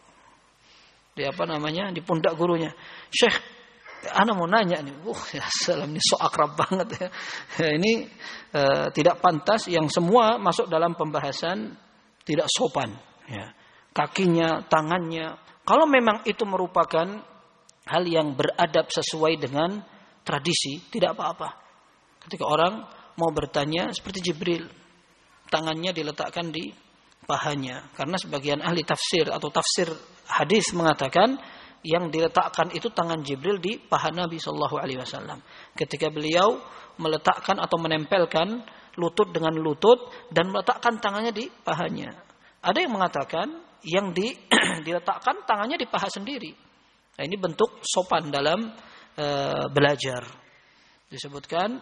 pundak gurunya. Syekh, ana mau nanya nih. Ya salam, ini so akrab banget ya. Ini tidak pantas, yang semua masuk dalam pembahasan tidak sopan ya. Kakinya, tangannya. Kalau memang itu merupakan hal yang beradab sesuai dengan tradisi, tidak apa-apa. Ketika orang mau bertanya seperti Jibril, tangannya diletakkan di pahanya. Karena sebagian ahli tafsir atau tafsir hadis mengatakan yang diletakkan itu tangan Jibril di paha Nabi Shallallahu Alaihi Wasallam. Ketika beliau meletakkan atau menempelkan lutut dengan lutut dan meletakkan tangannya di pahanya. Ada yang mengatakan yang diletakkan tangannya di paha sendiri. Nah, ini bentuk sopan dalam belajar. Disebutkan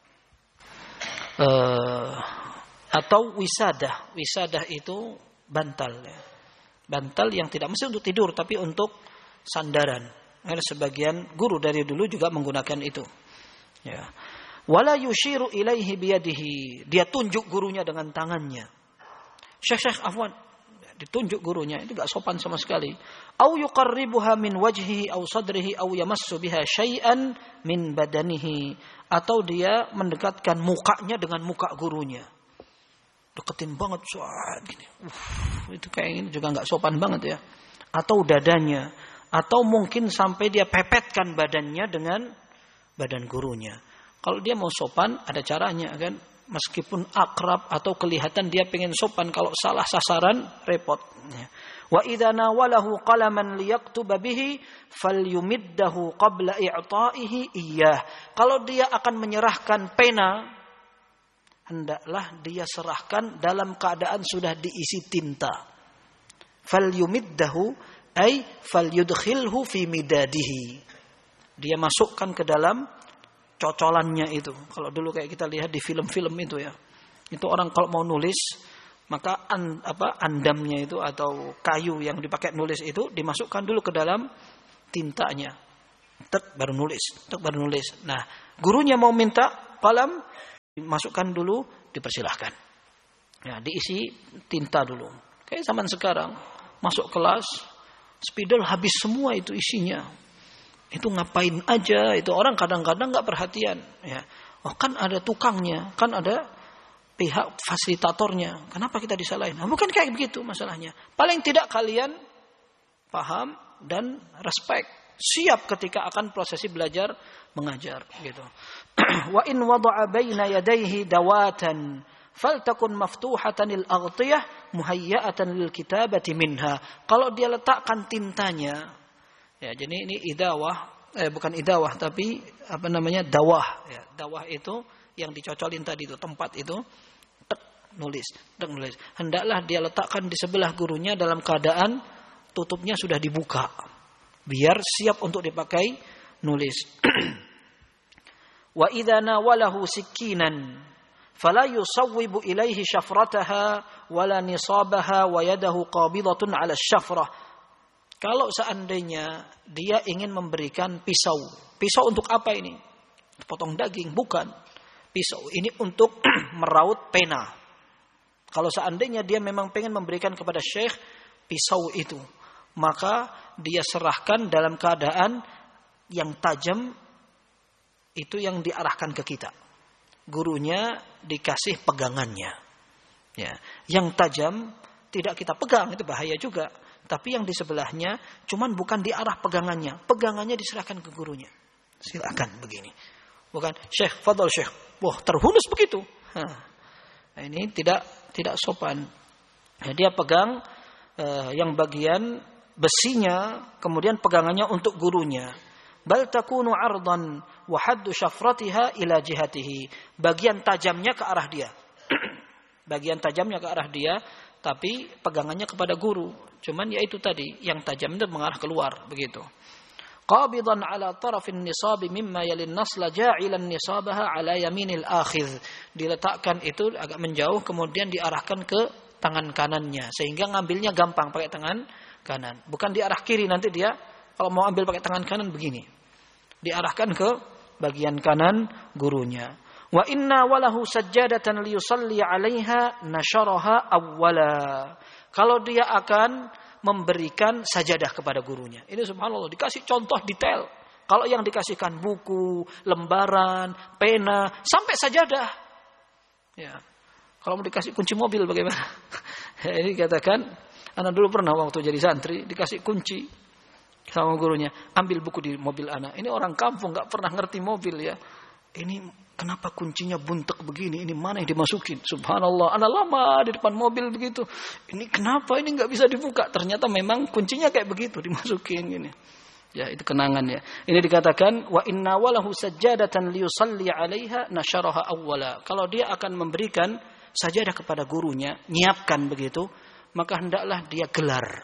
atau wisadah. Wisadah itu bantal ya. Bantal yang tidak mesti untuk tidur tapi untuk sandaran. Karena sebagian guru dari dulu juga menggunakan itu. Ya. Wala yushiru ilaihi biyadihi. Dia tunjuk gurunya dengan tangannya. Syekh afwan, ditunjuk gurunya, itu enggak sopan sama sekali. Au yuqarribuha min wajhihi au sadrihi au yamassu biha syai'an min badanihi, atau dia mendekatkan mukanya dengan muka gurunya. Deketin banget gini. Itu kayak ini juga enggak sopan banget ya. Atau dadanya, atau mungkin sampai dia pepetkan badannya dengan badan gurunya. Kalau dia mau sopan ada caranya kan. Meskipun akrab atau kelihatan dia pengen sopan, kalau salah sasaran repot. Wa idza nawalahu qalaman liyaktuba bihi falyumiddahu qabla i'ta'ihi iyyah. Kalau dia akan menyerahkan pena, hendaklah dia serahkan dalam keadaan sudah diisi tinta. Falyumiddahu ay falyudkhilhu fi midadihi. Dia masukkan ke dalam cocolannya itu. Kalau dulu kayak kita lihat di film-film itu ya. Itu orang kalau mau nulis, maka andamnya itu atau kayu yang dipakai nulis itu dimasukkan dulu ke dalam tintanya. Tek baru nulis. Nah, gurunya mau minta kalam, Masukkan dulu, dipersilahkan. Ya, diisi tinta dulu. Kayak zaman sekarang, masuk kelas, spidol habis semua itu isinya. Itu ngapain aja? Itu orang kadang-kadang nggak perhatian. Ya, oh kan ada tukangnya, kan ada pihak fasilitatornya. Kenapa kita disalahin? Nah, bukan kayak begitu masalahnya. Paling tidak kalian paham dan respect, siap ketika akan prosesi belajar mengajar gitu. Wa in wada'a baina yadayhi dawatan faltakun maftuhatan lil aghtiyah muhayya'atan lil kitabati minha. Kalau dia letakkan tintanya, ya jadi ini idawah, bukan idawah tapi dawah ya. Dawah itu yang dicocolin tadi itu, tempat itu nulis. Hendaklah dia letakkan di sebelah gurunya dalam keadaan tutupnya sudah dibuka, biar siap untuk dipakai nulis. Wa idza nawalahu sikinan fala yusawwibu ilaihi syafrataha wala nisabaha wa yadahu qabidatun 'ala syafrah. Kalau seandainya dia ingin memberikan pisau. Pisau untuk apa ini? Potong daging, bukan. Pisau ini untuk meraut pena. Kalau seandainya dia memang pengen memberikan kepada syekh pisau itu, maka dia serahkan dalam keadaan yang tajam, itu yang diarahkan ke kita. Gurunya dikasih pegangannya. Ya, yang tajam tidak kita pegang, itu bahaya juga. Tapi yang di sebelahnya cuman bukan di arah pegangannya. Pegangannya diserahkan ke gurunya. Silakan begini. Bukan, Syekh, fadhal Syekh. Wah, terhunus begitu. Nah, ini tidak sopan. Nah, dia pegang yang bagian besinya, kemudian pegangannya untuk gurunya. Bal takunu 'ardan wa haddu syafratiha ila jihatihi. Bagian tajamnya ke arah dia. Bagian tajamnya ke arah dia, tapi pegangannya kepada guru. Cuman ya itu tadi, yang tajam itu mengarah keluar, begitu. Qabidan 'ala tarafin nisabi mimma yalin nasla ja'ilan nisabaha 'ala yaminil akhidh. Diletakkan itu agak menjauh, kemudian diarahkan ke tangan kanannya, sehingga ngambilnya gampang pakai tangan kanan. Bukan di arah kiri, nanti dia kalau mau ambil pakai tangan kanan begini. Diarahkan ke bagian kanan gurunya. Wa inna walahu sajjadatan liyusalli 'alaiha nasyaraha awwala. Kalau dia akan memberikan sajadah kepada gurunya. Ini subhanallah, dikasih contoh detail. Kalau yang dikasihkan buku, lembaran, pena, sampai sajadah. Ya. Kalau mau dikasih kunci mobil bagaimana? Ini katakan, anak dulu pernah waktu jadi santri dikasih kunci sama gurunya, ambil buku di mobil anak. Ini orang kampung nggak pernah ngerti mobil ya. Ini kenapa kuncinya buntek begini? Ini mana yang dimasukin? Subhanallah, anak lama di depan mobil begitu. Ini kenapa ini nggak bisa dibuka? Ternyata memang kuncinya kayak begitu dimasukin gini. Ya, itu kenangan ya. Ini dikatakan wa inna walahu sajjadatan liyusalli 'alaiha nasyaraha awwala. Kalau dia akan memberikan sajadah kepada gurunya, nyiapkan begitu, maka hendaklah dia gelar.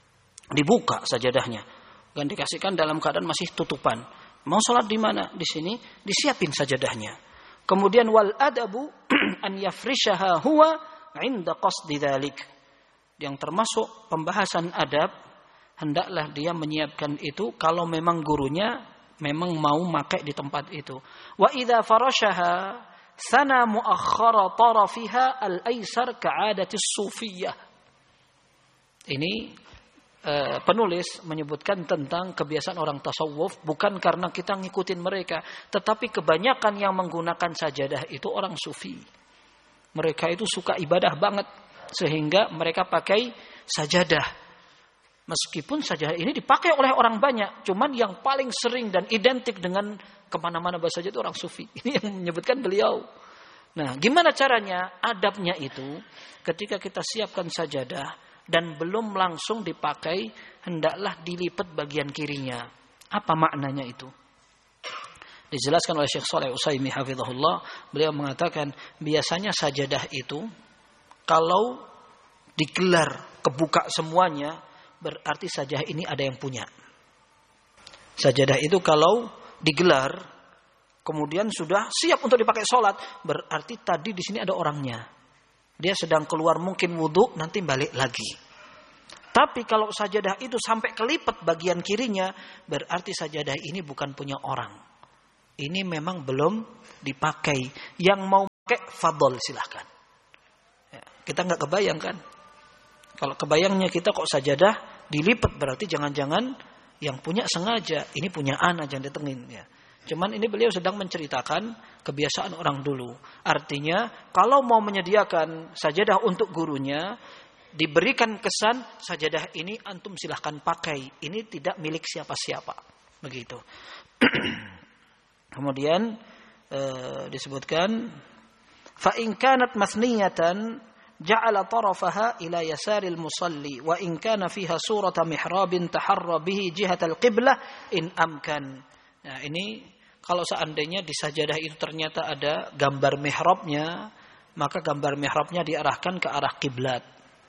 Dibuka sajadahnya. Dan dikasihkan dalam keadaan masih tutupan. Mau sholat di mana? Di sini disiapin sajadahnya. Kemudian wal adabu an yafrishaha huwa 'inda qasdi dzalik. Yang termasuk pembahasan adab, hendaklah dia menyiapkan itu kalau memang gurunya memang mau pakai di tempat itu. Wa idza farashaha sana muakhkhara tarafiha al-aisar ka'adatis sufiyah. Ini penulis menyebutkan tentang kebiasaan orang tasawuf, bukan karena kita ngikutin mereka, tetapi kebanyakan yang menggunakan sajadah itu orang sufi. Mereka itu suka ibadah banget, sehingga mereka pakai sajadah. Meskipun sajadah ini dipakai oleh orang banyak, cuman yang paling sering dan identik dengan kemana-mana bahasa sajadah itu orang sufi. Ini yang menyebutkan beliau. Nah, gimana caranya? Adabnya itu, ketika kita siapkan sajadah, dan belum langsung dipakai, hendaklah dilipat bagian kirinya. Apa maknanya itu? Dijelaskan oleh Syekh Shalih Utsaimin hafizahullah, beliau mengatakan biasanya sajadah itu kalau digelar kebuka semuanya, berarti sajadah ini ada yang punya. Sajadah itu kalau digelar kemudian sudah siap untuk dipakai sholat, berarti tadi di sini ada orangnya. Dia sedang keluar mungkin wudhu, nanti balik lagi. Tapi kalau sajadah itu sampai kelipat bagian kirinya, berarti sajadah ini bukan punya orang. Ini memang belum dipakai. Yang mau fadol silahkan. Ya, kita nggak kebayang kan? Kalau kebayangnya kita kok sajadah dilipat, berarti jangan-jangan yang punya sengaja, ini punya ana jangan ditengin ya. Cuman ini beliau sedang menceritakan kebiasaan orang dulu. Artinya kalau mau menyediakan sajadah untuk gurunya, diberikan kesan sajadah ini antum silahkan pakai. Ini tidak milik siapa-siapa. Begitu. Kemudian disebutkan fa in kanat masniyatan ja'ala tarafaha ila yasaril musalli wa in kana fiha surata mihrabin taharra bihi jihatal qiblah in amkan. Nah, ini kalau seandainya di sajadah itu ternyata ada gambar mihrabnya, maka gambar mihrabnya diarahkan ke arah kiblat.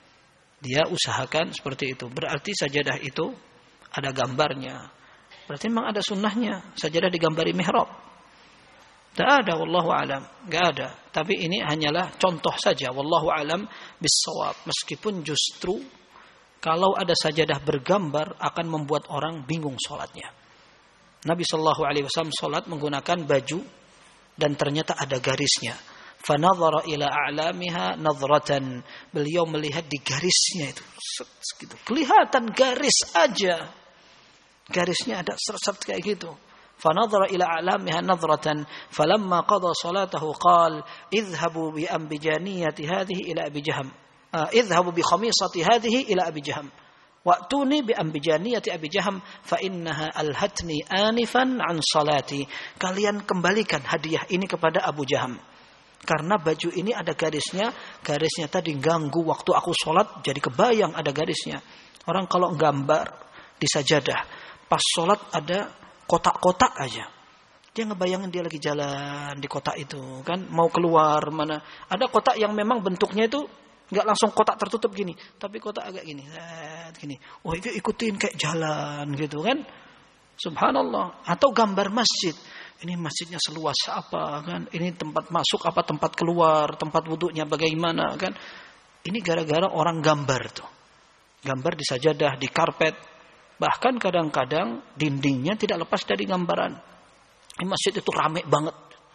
Dia usahakan seperti itu. Berarti sajadah itu ada gambarnya. Berarti memang ada sunnahnya sajadah digambari mihrab. Tidak ada, wallahu alam, nggak ada. Tapi ini hanyalah contoh saja, wallahu alam bissawab. Meskipun justru kalau ada sajadah bergambar akan membuat orang bingung sholatnya. Nabi Shallallahu Alaihi Wasallam sholat menggunakan baju dan ternyata ada garisnya. Fanadhara ila a'lamiha nadratan. Beliau melihat di garisnya itu, segitu. Kelihatan garis aja, garisnya ada seret-seret kayak gitu. فنظر إلى أعلامها نظرة فلما قضى صلاته قال اذهبوا بأنبجانية هذه إلى أبي جهم اذهبوا بخميصة هذه إلى أبي جهم وأتوني بأنبجانية أبي جهم فإنها ألهتني آنفا عن صلاتي. Kalian kembalikan hadiah ini kepada Abu Jaham karena baju ini ada garisnya. Garisnya tadi ganggu waktu aku sholat, jadi kebayang ada garisnya. Orang kalau gambar di sajadah pas sholat ada kotak-kotak aja, dia ngebayangin dia lagi jalan di kotak itu kan, mau keluar mana. Ada kotak yang memang bentuknya itu nggak langsung kotak tertutup gini, tapi kotak agak gini, gini. Oh itu ikutin kayak jalan gitu kan, subhanallah. Atau gambar masjid, ini masjidnya seluas apa kan, ini tempat masuk apa tempat keluar, tempat wudhunya bagaimana kan. Ini gara-gara orang gambar tuh, gambar di sajadah, di karpet. Bahkan kadang-kadang dindingnya tidak lepas dari gambaran. Di masjid itu rame banget,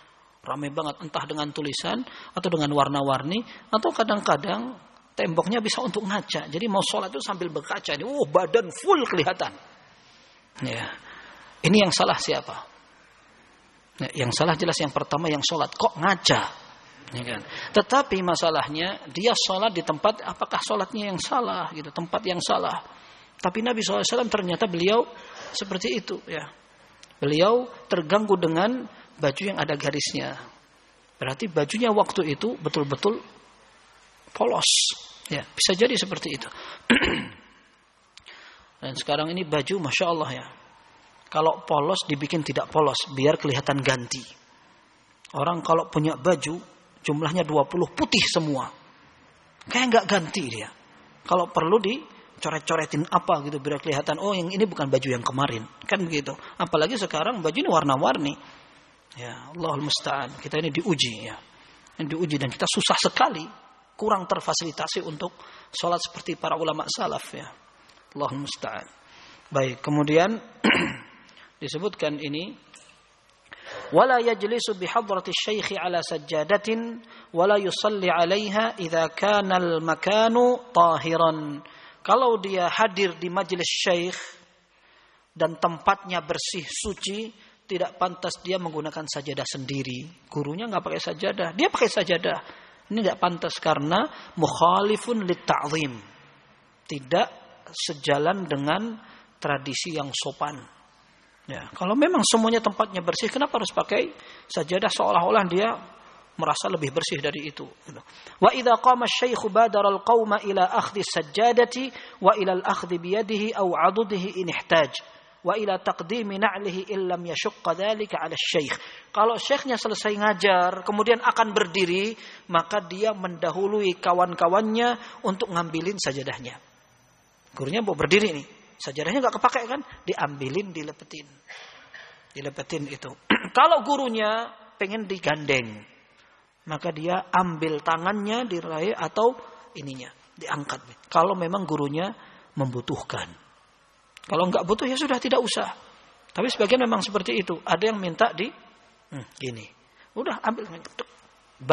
entah dengan tulisan atau dengan warna-warni, atau kadang-kadang temboknya bisa untuk ngaca. Jadi mau sholat itu sambil berkaca, ini, badan full kelihatan. Ya, ini yang salah siapa? Ya, yang salah jelas yang pertama yang sholat kok ngaca. Ya kan? Tetapi masalahnya dia sholat di tempat, apakah sholatnya yang salah gitu, tempat yang salah. Tapi Nabi SAW ternyata beliau seperti itu ya. Beliau terganggu dengan baju yang ada garisnya. Berarti bajunya waktu itu betul-betul polos. Ya, bisa jadi seperti itu. Dan sekarang ini baju Masya Allah ya. Kalau polos dibikin tidak polos biar kelihatan ganti. Orang kalau punya baju jumlahnya 20 putih semua, kayak nggak ganti dia. Kalau perlu coret-coretin apa gitu biar kelihatan, oh yang ini bukan baju yang kemarin kan begitu. Apalagi sekarang baju ini warna-warni ya, Allahul musta'an. Kita ini diuji ya, diuji, dan kita susah sekali, kurang terfasilitasi untuk sholat seperti para ulama salaf ya, Allahul musta'an. Baik, kemudian disebutkan ini wala yajlisu bihadrati syaikhi ala sajjadatin wala yusalli 'alaiha idza kana al-makanu tahiran. Kalau dia hadir di majelis syekh dan tempatnya bersih, suci, tidak pantas dia menggunakan sajadah sendiri. Gurunya nggak pakai sajadah, dia pakai sajadah. Ini tidak pantas karena mukhalifun lit-ta'zim. Tidak sejalan dengan tradisi yang sopan. Ya, kalau memang semuanya tempatnya bersih, kenapa harus pakai sajadah seolah-olah dia merasa lebih bersih dari itu. Wa idza qama asy-syaikhu badara al-qauma ila akhdhi as-sajjadati wa ila al-akhdhi bi yadihi aw 'adudihi in ihtaj wa ila taqdimi na'lihi illam yashqa dzalika 'ala asy-syaikh. Kalau syekhnya selesai ngajar kemudian akan berdiri, maka dia mendahului kawan-kawannya untuk ngambilin sajadahnya. Gurunya mau berdiri nih, sajadahnya enggak kepakai kan? Diambilin, dilepetin itu. Kalau gurunya pengen digandeng, maka dia ambil tangannya diraih atau ininya diangkat. Kalau memang gurunya membutuhkan. Kalau enggak butuh ya sudah tidak usah. Tapi sebagian memang seperti itu. Ada yang minta di gini. Udah ambil.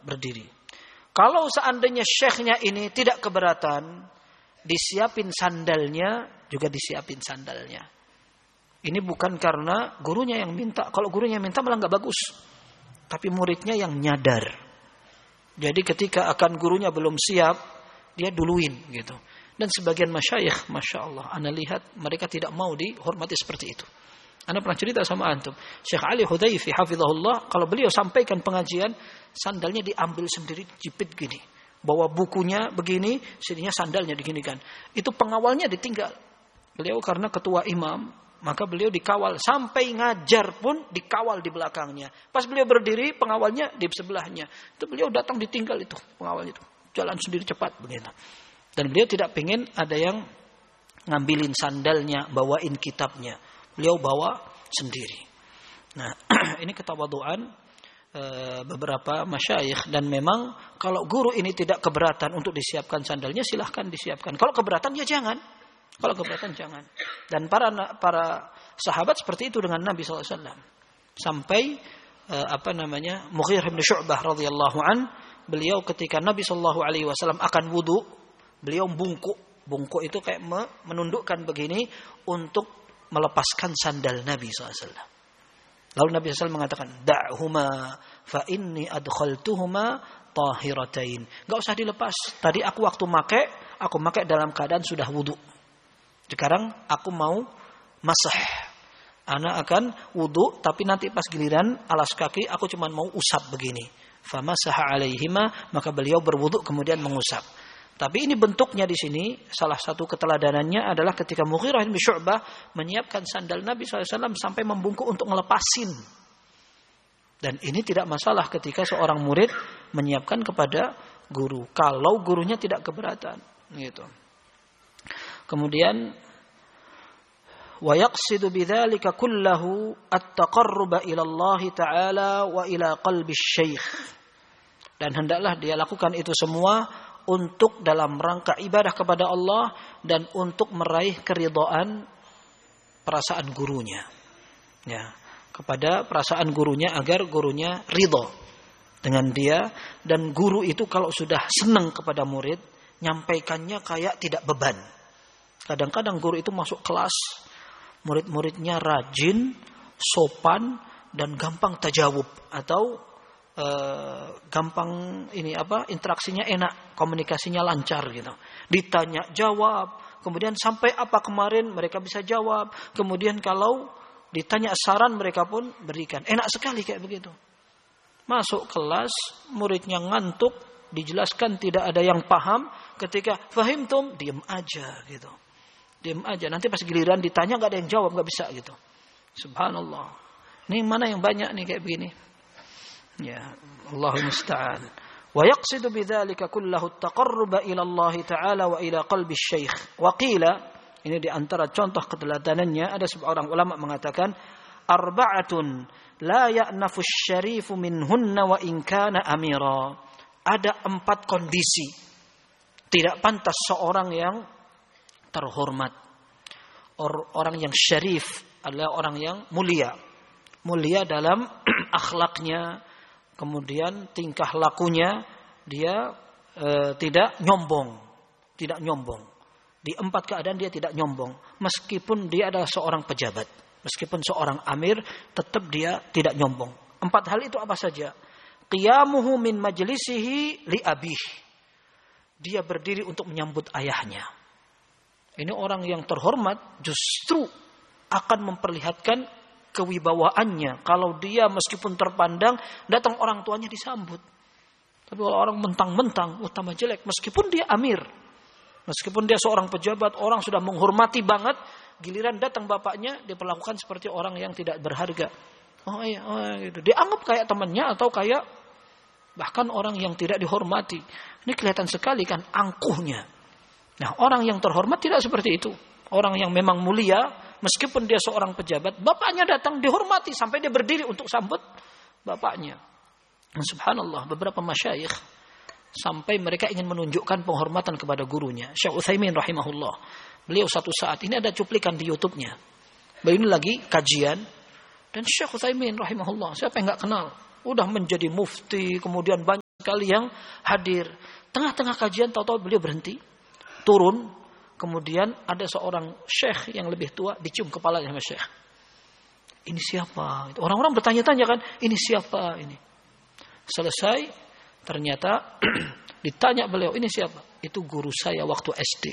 berdiri. Kalau seandainya syekhnya ini tidak keberatan, disiapin sandalnya, juga disiapin sandalnya. Ini bukan karena gurunya yang minta. Kalau gurunya minta malah nggak bagus. Tapi muridnya yang nyadar. Jadi ketika akan gurunya belum siap, dia duluin gitu. Dan sebagian masyayikh, Masya Allah, Anda lihat mereka tidak mau dihormati seperti itu. Anda pernah cerita sama antum, Syekh Ali Hudayfi hafizahullah, kalau beliau sampaikan pengajian, sandalnya diambil sendiri, jepit gini. Bawa bukunya begini, sininya sandalnya diginikan. Itu pengawalnya ditinggal. Beliau karena ketua imam, maka beliau dikawal. Sampai ngajar pun dikawal di belakangnya. Pas beliau berdiri, pengawalnya di sebelahnya. Itu beliau datang ditinggal itu, pengawalnya itu. Jalan sendiri cepat begitu. Dan beliau tidak pengen ada yang ngambilin sandalnya, bawain kitabnya. Beliau bawa sendiri. Nah, ini ketawaduan beberapa masyayikh. Dan memang kalau guru ini tidak keberatan untuk disiapkan sandalnya, silahkan disiapkan. Kalau keberatan ya jangan. Kalau keberatan jangan. Dan para sahabat seperti itu dengan Nabi SAW. Sampai Mughirah bin Syu'bah radhiyallahu an, beliau ketika Nabi SAW akan wudu, beliau bungkuk. Bungkuk itu kayak menundukkan begini untuk melepaskan sandal Nabi SAW. Lalu Nabi SAW mengatakan, da'huma fa inni adkhaltuhuma tahiratain. Gak usah dilepas. Tadi aku waktu aku pakai dalam keadaan sudah wudu. Sekarang aku mau masah. Ana akan wudu, tapi nanti pas giliran alas kaki aku cuma mau usap begini. Famasaha alaihima, maka beliau berwudu kemudian mengusap. Tapi ini bentuknya di sini, salah satu keteladanannya adalah ketika Mughirah bin Syu'bah menyiapkan sandal Nabi SAW sampai membungkuk untuk ngelepasin. Dan ini tidak masalah ketika seorang murid menyiapkan kepada guru, kalau gurunya tidak keberatan. Gitu. Kemudian, wa yaqsidu bidzalika kullahu at-taqarruba ila Allah Ta'ala wa ila qalbi syekh. Dan hendaklah dia lakukan itu semua untuk dalam rangka ibadah kepada Allah dan untuk meraih keridhaan perasaan gurunya. Ya, kepada perasaan gurunya agar gurunya ridho dengan dia. Dan guru itu kalau sudah senang kepada murid, nyampaikannya kayak tidak beban. Kadang-kadang guru itu masuk kelas, murid-muridnya rajin, sopan dan gampang tajawub atau gampang interaksinya enak, komunikasinya lancar gitu. Ditanya jawab, kemudian sampai apa kemarin mereka bisa jawab. Kemudian kalau ditanya saran mereka pun berikan. Enak sekali kayak begitu. Masuk kelas, muridnya ngantuk, dijelaskan tidak ada yang paham, ketika fahimtum diam aja gitu. Diam aja. Nanti pas giliran ditanya enggak ada yang jawab, enggak bisa gitu. Subhanallah. Ini mana yang banyak nih kayak begini? Ya, Allahu musta'an. Wa yaqsidu bidzalika kullahu at-taqarruba ila Allah Ta'ala wa ila qalbi syekh. Wa qila, ini di antara contoh keteladanannya, ada seorang ulama mengatakan, arba'atun la ya'nafu asy-syarifu minhunna wa in kana amira. Ada 4 kondisi tidak pantas seorang yang terhormat. Orang yang syarif adalah orang yang mulia. Mulia dalam akhlaknya, kemudian tingkah lakunya, dia tidak nyombong. Tidak nyombong. Di 4 keadaan dia tidak nyombong. Meskipun dia adalah seorang pejabat. Meskipun seorang amir, tetap dia tidak nyombong. 4 hal itu apa saja? Qiyamuhu min majlisihi li abih. Dia berdiri untuk menyambut ayahnya. Ini orang yang terhormat justru akan memperlihatkan kewibawaannya. Kalau dia meskipun terpandang, datang orang tuanya disambut. Tapi kalau orang mentang-mentang, utama jelek. Meskipun dia amir, meskipun dia seorang pejabat, orang sudah menghormati banget, giliran datang bapaknya, diperlakukan seperti orang yang tidak berharga. Oh iya, gitu. Dianggap kayak temannya atau kayak bahkan orang yang tidak dihormati. Ini kelihatan sekali kan angkuhnya. Nah, orang yang terhormat tidak seperti itu. Orang yang memang mulia, meskipun dia seorang pejabat, bapaknya datang dihormati sampai dia berdiri untuk sambut bapaknya. Dan subhanallah, beberapa masyayikh sampai mereka ingin menunjukkan penghormatan kepada gurunya. Syekh Utsaimin rahimahullah. Beliau satu saat, ini ada cuplikan di YouTube-nya. Beliau ini lagi kajian, dan Syekh Utsaimin rahimahullah, siapa yang enggak kenal? Udah menjadi mufti, kemudian banyak sekali yang hadir. Tengah-tengah kajian tahu-tahu beliau berhenti, turun, kemudian ada seorang syekh yang lebih tua dicium kepalanya sama syekh. Ini siapa? Orang-orang bertanya-tanya kan, ini siapa ini? Selesai, ternyata ditanya beliau, ini siapa? Itu guru saya waktu SD.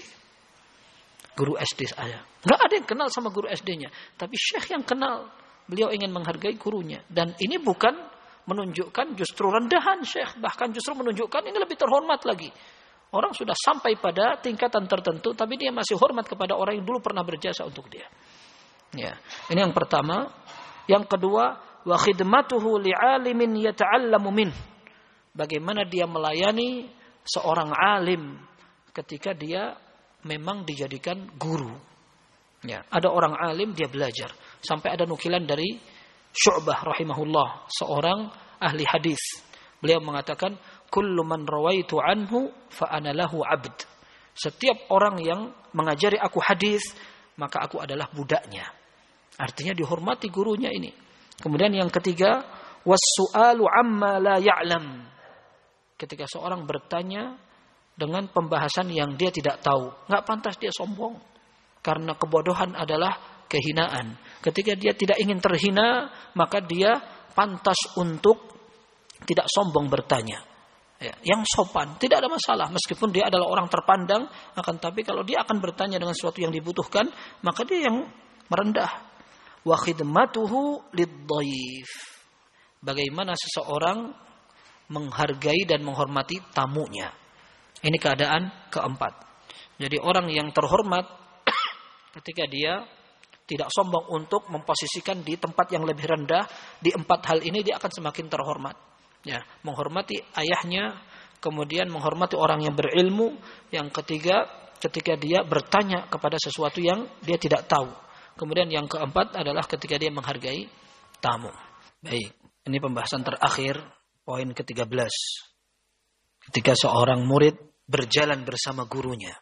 Guru SD saya. Nggak ada yang kenal sama guru SD-nya, tapi syekh yang kenal. Beliau ingin menghargai gurunya. Dan ini bukan menunjukkan justru rendahan syekh, bahkan justru menunjukkan ini lebih terhormat lagi. Orang sudah sampai pada tingkatan tertentu, tapi dia masih hormat kepada orang yang dulu pernah berjasa untuk dia. Ya, ini yang pertama. Yang kedua, wa khidmatuhu li'alimin yata'allamu min. Bagaimana dia melayani seorang alim ketika dia memang dijadikan guru. Ya, ada orang alim dia belajar. Sampai ada nukilan dari Syu'bah rahimahullah, seorang ahli hadis. Beliau mengatakan, kullu man rawaitu anhu fa ana lahu 'abd. Setiap orang yang mengajari aku hadis, maka aku adalah budaknya. Artinya dihormati gurunya ini. Kemudian yang ketiga, was-su'alu 'amma la ya'lam. Ketika seorang bertanya dengan pembahasan yang dia tidak tahu, enggak pantas dia sombong. Karena kebodohan adalah kehinaan. Ketika dia tidak ingin terhina, maka dia pantas untuk tidak sombong bertanya. Ya, yang sopan, tidak ada masalah. Meskipun dia adalah orang terpandang, akan tapi kalau dia akan bertanya dengan sesuatu yang dibutuhkan, maka dia yang merendah. Wa khidmatuhu lid-dhaif. Bagaimana seseorang menghargai dan menghormati tamunya. Ini keadaan keempat. Jadi orang yang terhormat ketika dia tidak sombong untuk memposisikan di tempat yang lebih rendah, di empat hal ini dia akan semakin terhormat. Ya, menghormati ayahnya, kemudian menghormati orang yang berilmu, yang ketiga ketika dia bertanya kepada sesuatu yang dia tidak tahu. Kemudian yang keempat adalah ketika dia menghargai tamu. Baik, ini pembahasan terakhir, poin ke-13. Ketika seorang murid berjalan bersama gurunya.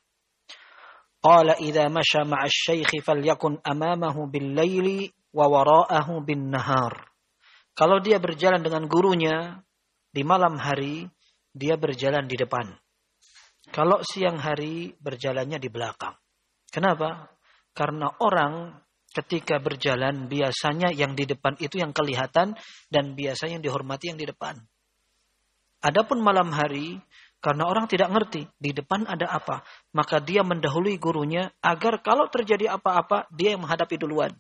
Qala idza masya ma'a asy-syaikh falyakun amamahu bil-laili wa wara'ahu bin-nahar. Kalau dia berjalan dengan gurunya di malam hari, dia berjalan di depan. Kalau siang hari, berjalannya di belakang. Kenapa? Karena orang ketika berjalan biasanya yang di depan itu yang kelihatan dan biasanya yang dihormati yang di depan. Adapun malam hari, karena orang tidak ngerti di depan ada apa, maka dia mendahului gurunya agar kalau terjadi apa-apa dia yang menghadapi duluan.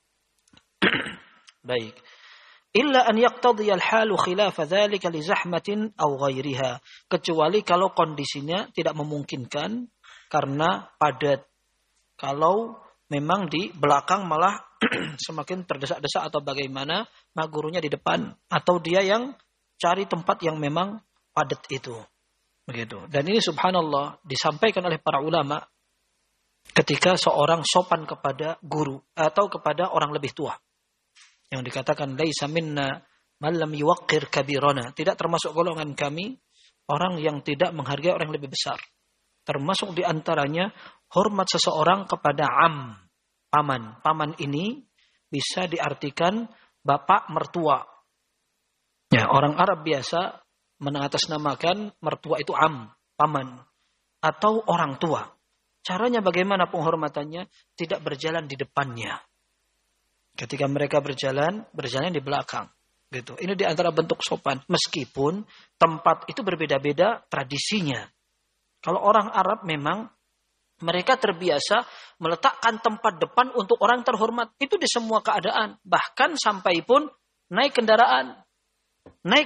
Baik. Illa an yaqtadhiya al-halu khilafa dzalika li zahmatin aw ghairiha. Kecuali kalau kondisinya tidak memungkinkan karena padat. Kalau memang di belakang malah semakin terdesak-desak atau bagaimana, maka gurunya di depan atau dia yang cari tempat yang memang padat itu. Begitu. Dan ini subhanallah disampaikan oleh para ulama ketika seorang sopan kepada guru atau kepada orang lebih tua. Yang dikatakan laisa minna man lam yuwaqqir kabirana, tidak termasuk golongan kami orang yang tidak menghargai orang yang lebih besar. Termasuk di antaranya hormat seseorang kepada paman. Paman ini bisa diartikan bapak mertua. Ya, orang Arab biasa mengatasnamakan mertua itu paman atau orang tua. Caranya bagaimana penghormatannya? Tidak berjalan di depannya. Ketika mereka berjalan di belakang. Gitu. Ini di antara bentuk sopan. Meskipun tempat itu berbeda-beda tradisinya. Kalau orang Arab memang mereka terbiasa meletakkan tempat depan untuk orang terhormat. Itu di semua keadaan. Bahkan sampai pun naik kendaraan. Naik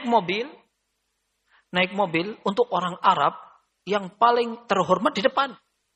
mobil untuk orang Arab yang paling terhormat di depan.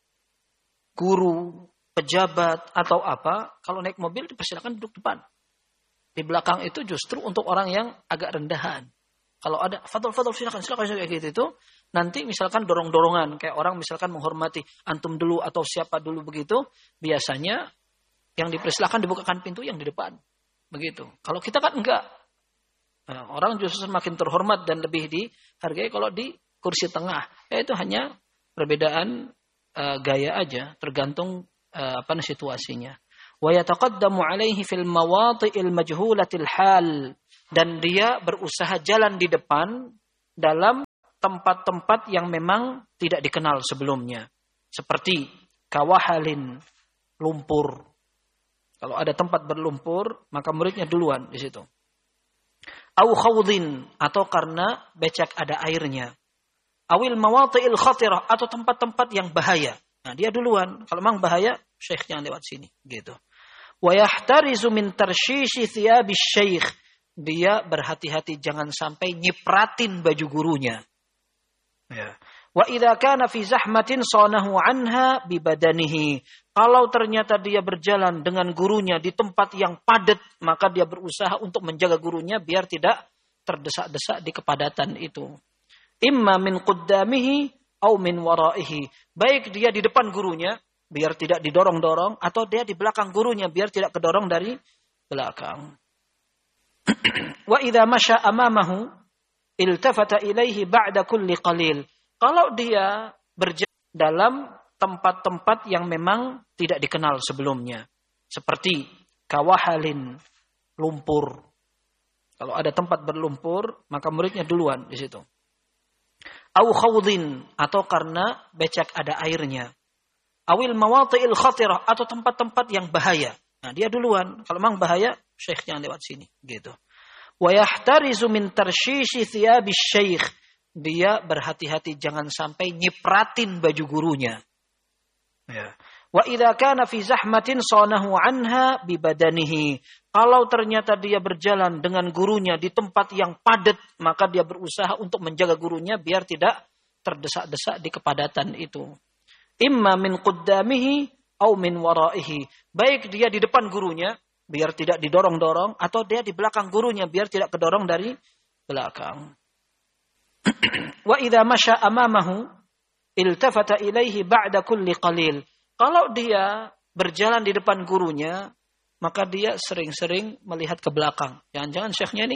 Guru, pejabat atau apa, kalau naik mobil dipersilakan duduk depan. Di belakang itu justru untuk orang yang agak rendahan. Kalau ada fadl silakan kayak gitu itu, nanti misalkan dorong-dorongan kayak orang misalkan menghormati antum dulu atau siapa dulu begitu, biasanya yang dipersilakan dibukakan pintu yang di depan. Begitu. Kalau kita kan enggak. Nah, orang justru semakin terhormat dan lebih dihargai kalau di kursi tengah. Itu hanya perbedaan gaya aja, tergantung situasinya. Wa yataqaddamu alaihi fil mawati'il majhulatil hal, dan dia berusaha jalan di depan dalam tempat-tempat yang memang tidak dikenal sebelumnya. Seperti kawahalin, lumpur. Kalau ada tempat berlumpur, maka muridnya duluan di situ. Au khawdin, atau karena becek ada airnya. Awil mawati'il khatirah, atau tempat-tempat yang bahaya. Nah, dia duluan. Kalau memang bahaya, syekh jangan lewat sini. Gitu. Wa yahtarizu min tarshishi thiyabis syekh. Dia berhati-hati jangan sampai nyipratin baju gurunya. Ya. Wa idza kana fi zahmatin sanahu anha bi badanihi. Kalau ternyata dia berjalan dengan gurunya di tempat yang padat, maka dia berusaha untuk menjaga gurunya biar tidak terdesak-desak di kepadatan itu. Imma min quddamihi au min waraihi. Baik dia di depan gurunya biar tidak didorong-dorong, atau dia di belakang gurunya biar tidak kedorong dari belakang. Wa idza masya amamahu iltafata ilaihi ba'da kulli qalil. Kalau dia berjalan dalam tempat-tempat yang memang tidak dikenal sebelumnya, seperti kawahalin, lumpur. Kalau ada tempat berlumpur, maka muridnya duluan di situ. Au khawdin, atau karena becek ada airnya. Awil mawati'il khatirah, atau tempat-tempat yang bahaya. Nah, dia duluan. Kalau memang bahaya, syekh jangan lewat sini. Gitu. Wa yahtarizu min tarshishi thiyabis syekh. Dia berhati-hati jangan sampai nyipratin baju gurunya. Ya. Wa idza kana fi zahmatin sanahu anha bi badanihi. Kalau ternyata dia berjalan dengan gurunya di tempat yang padat, maka dia berusaha untuk menjaga gurunya biar tidak terdesak-desak di kepadatan itu. Imma min quddamihi au min waraihi. Baik dia di depan gurunya biar tidak didorong-dorong, atau dia di belakang gurunya biar tidak kedorong dari belakang. Wa idza masya amamahu iltafata ilaihi ba'da kulli qalil. Kalau dia berjalan di depan gurunya, maka dia sering-sering melihat ke belakang. Jangan-jangan syekhnya ini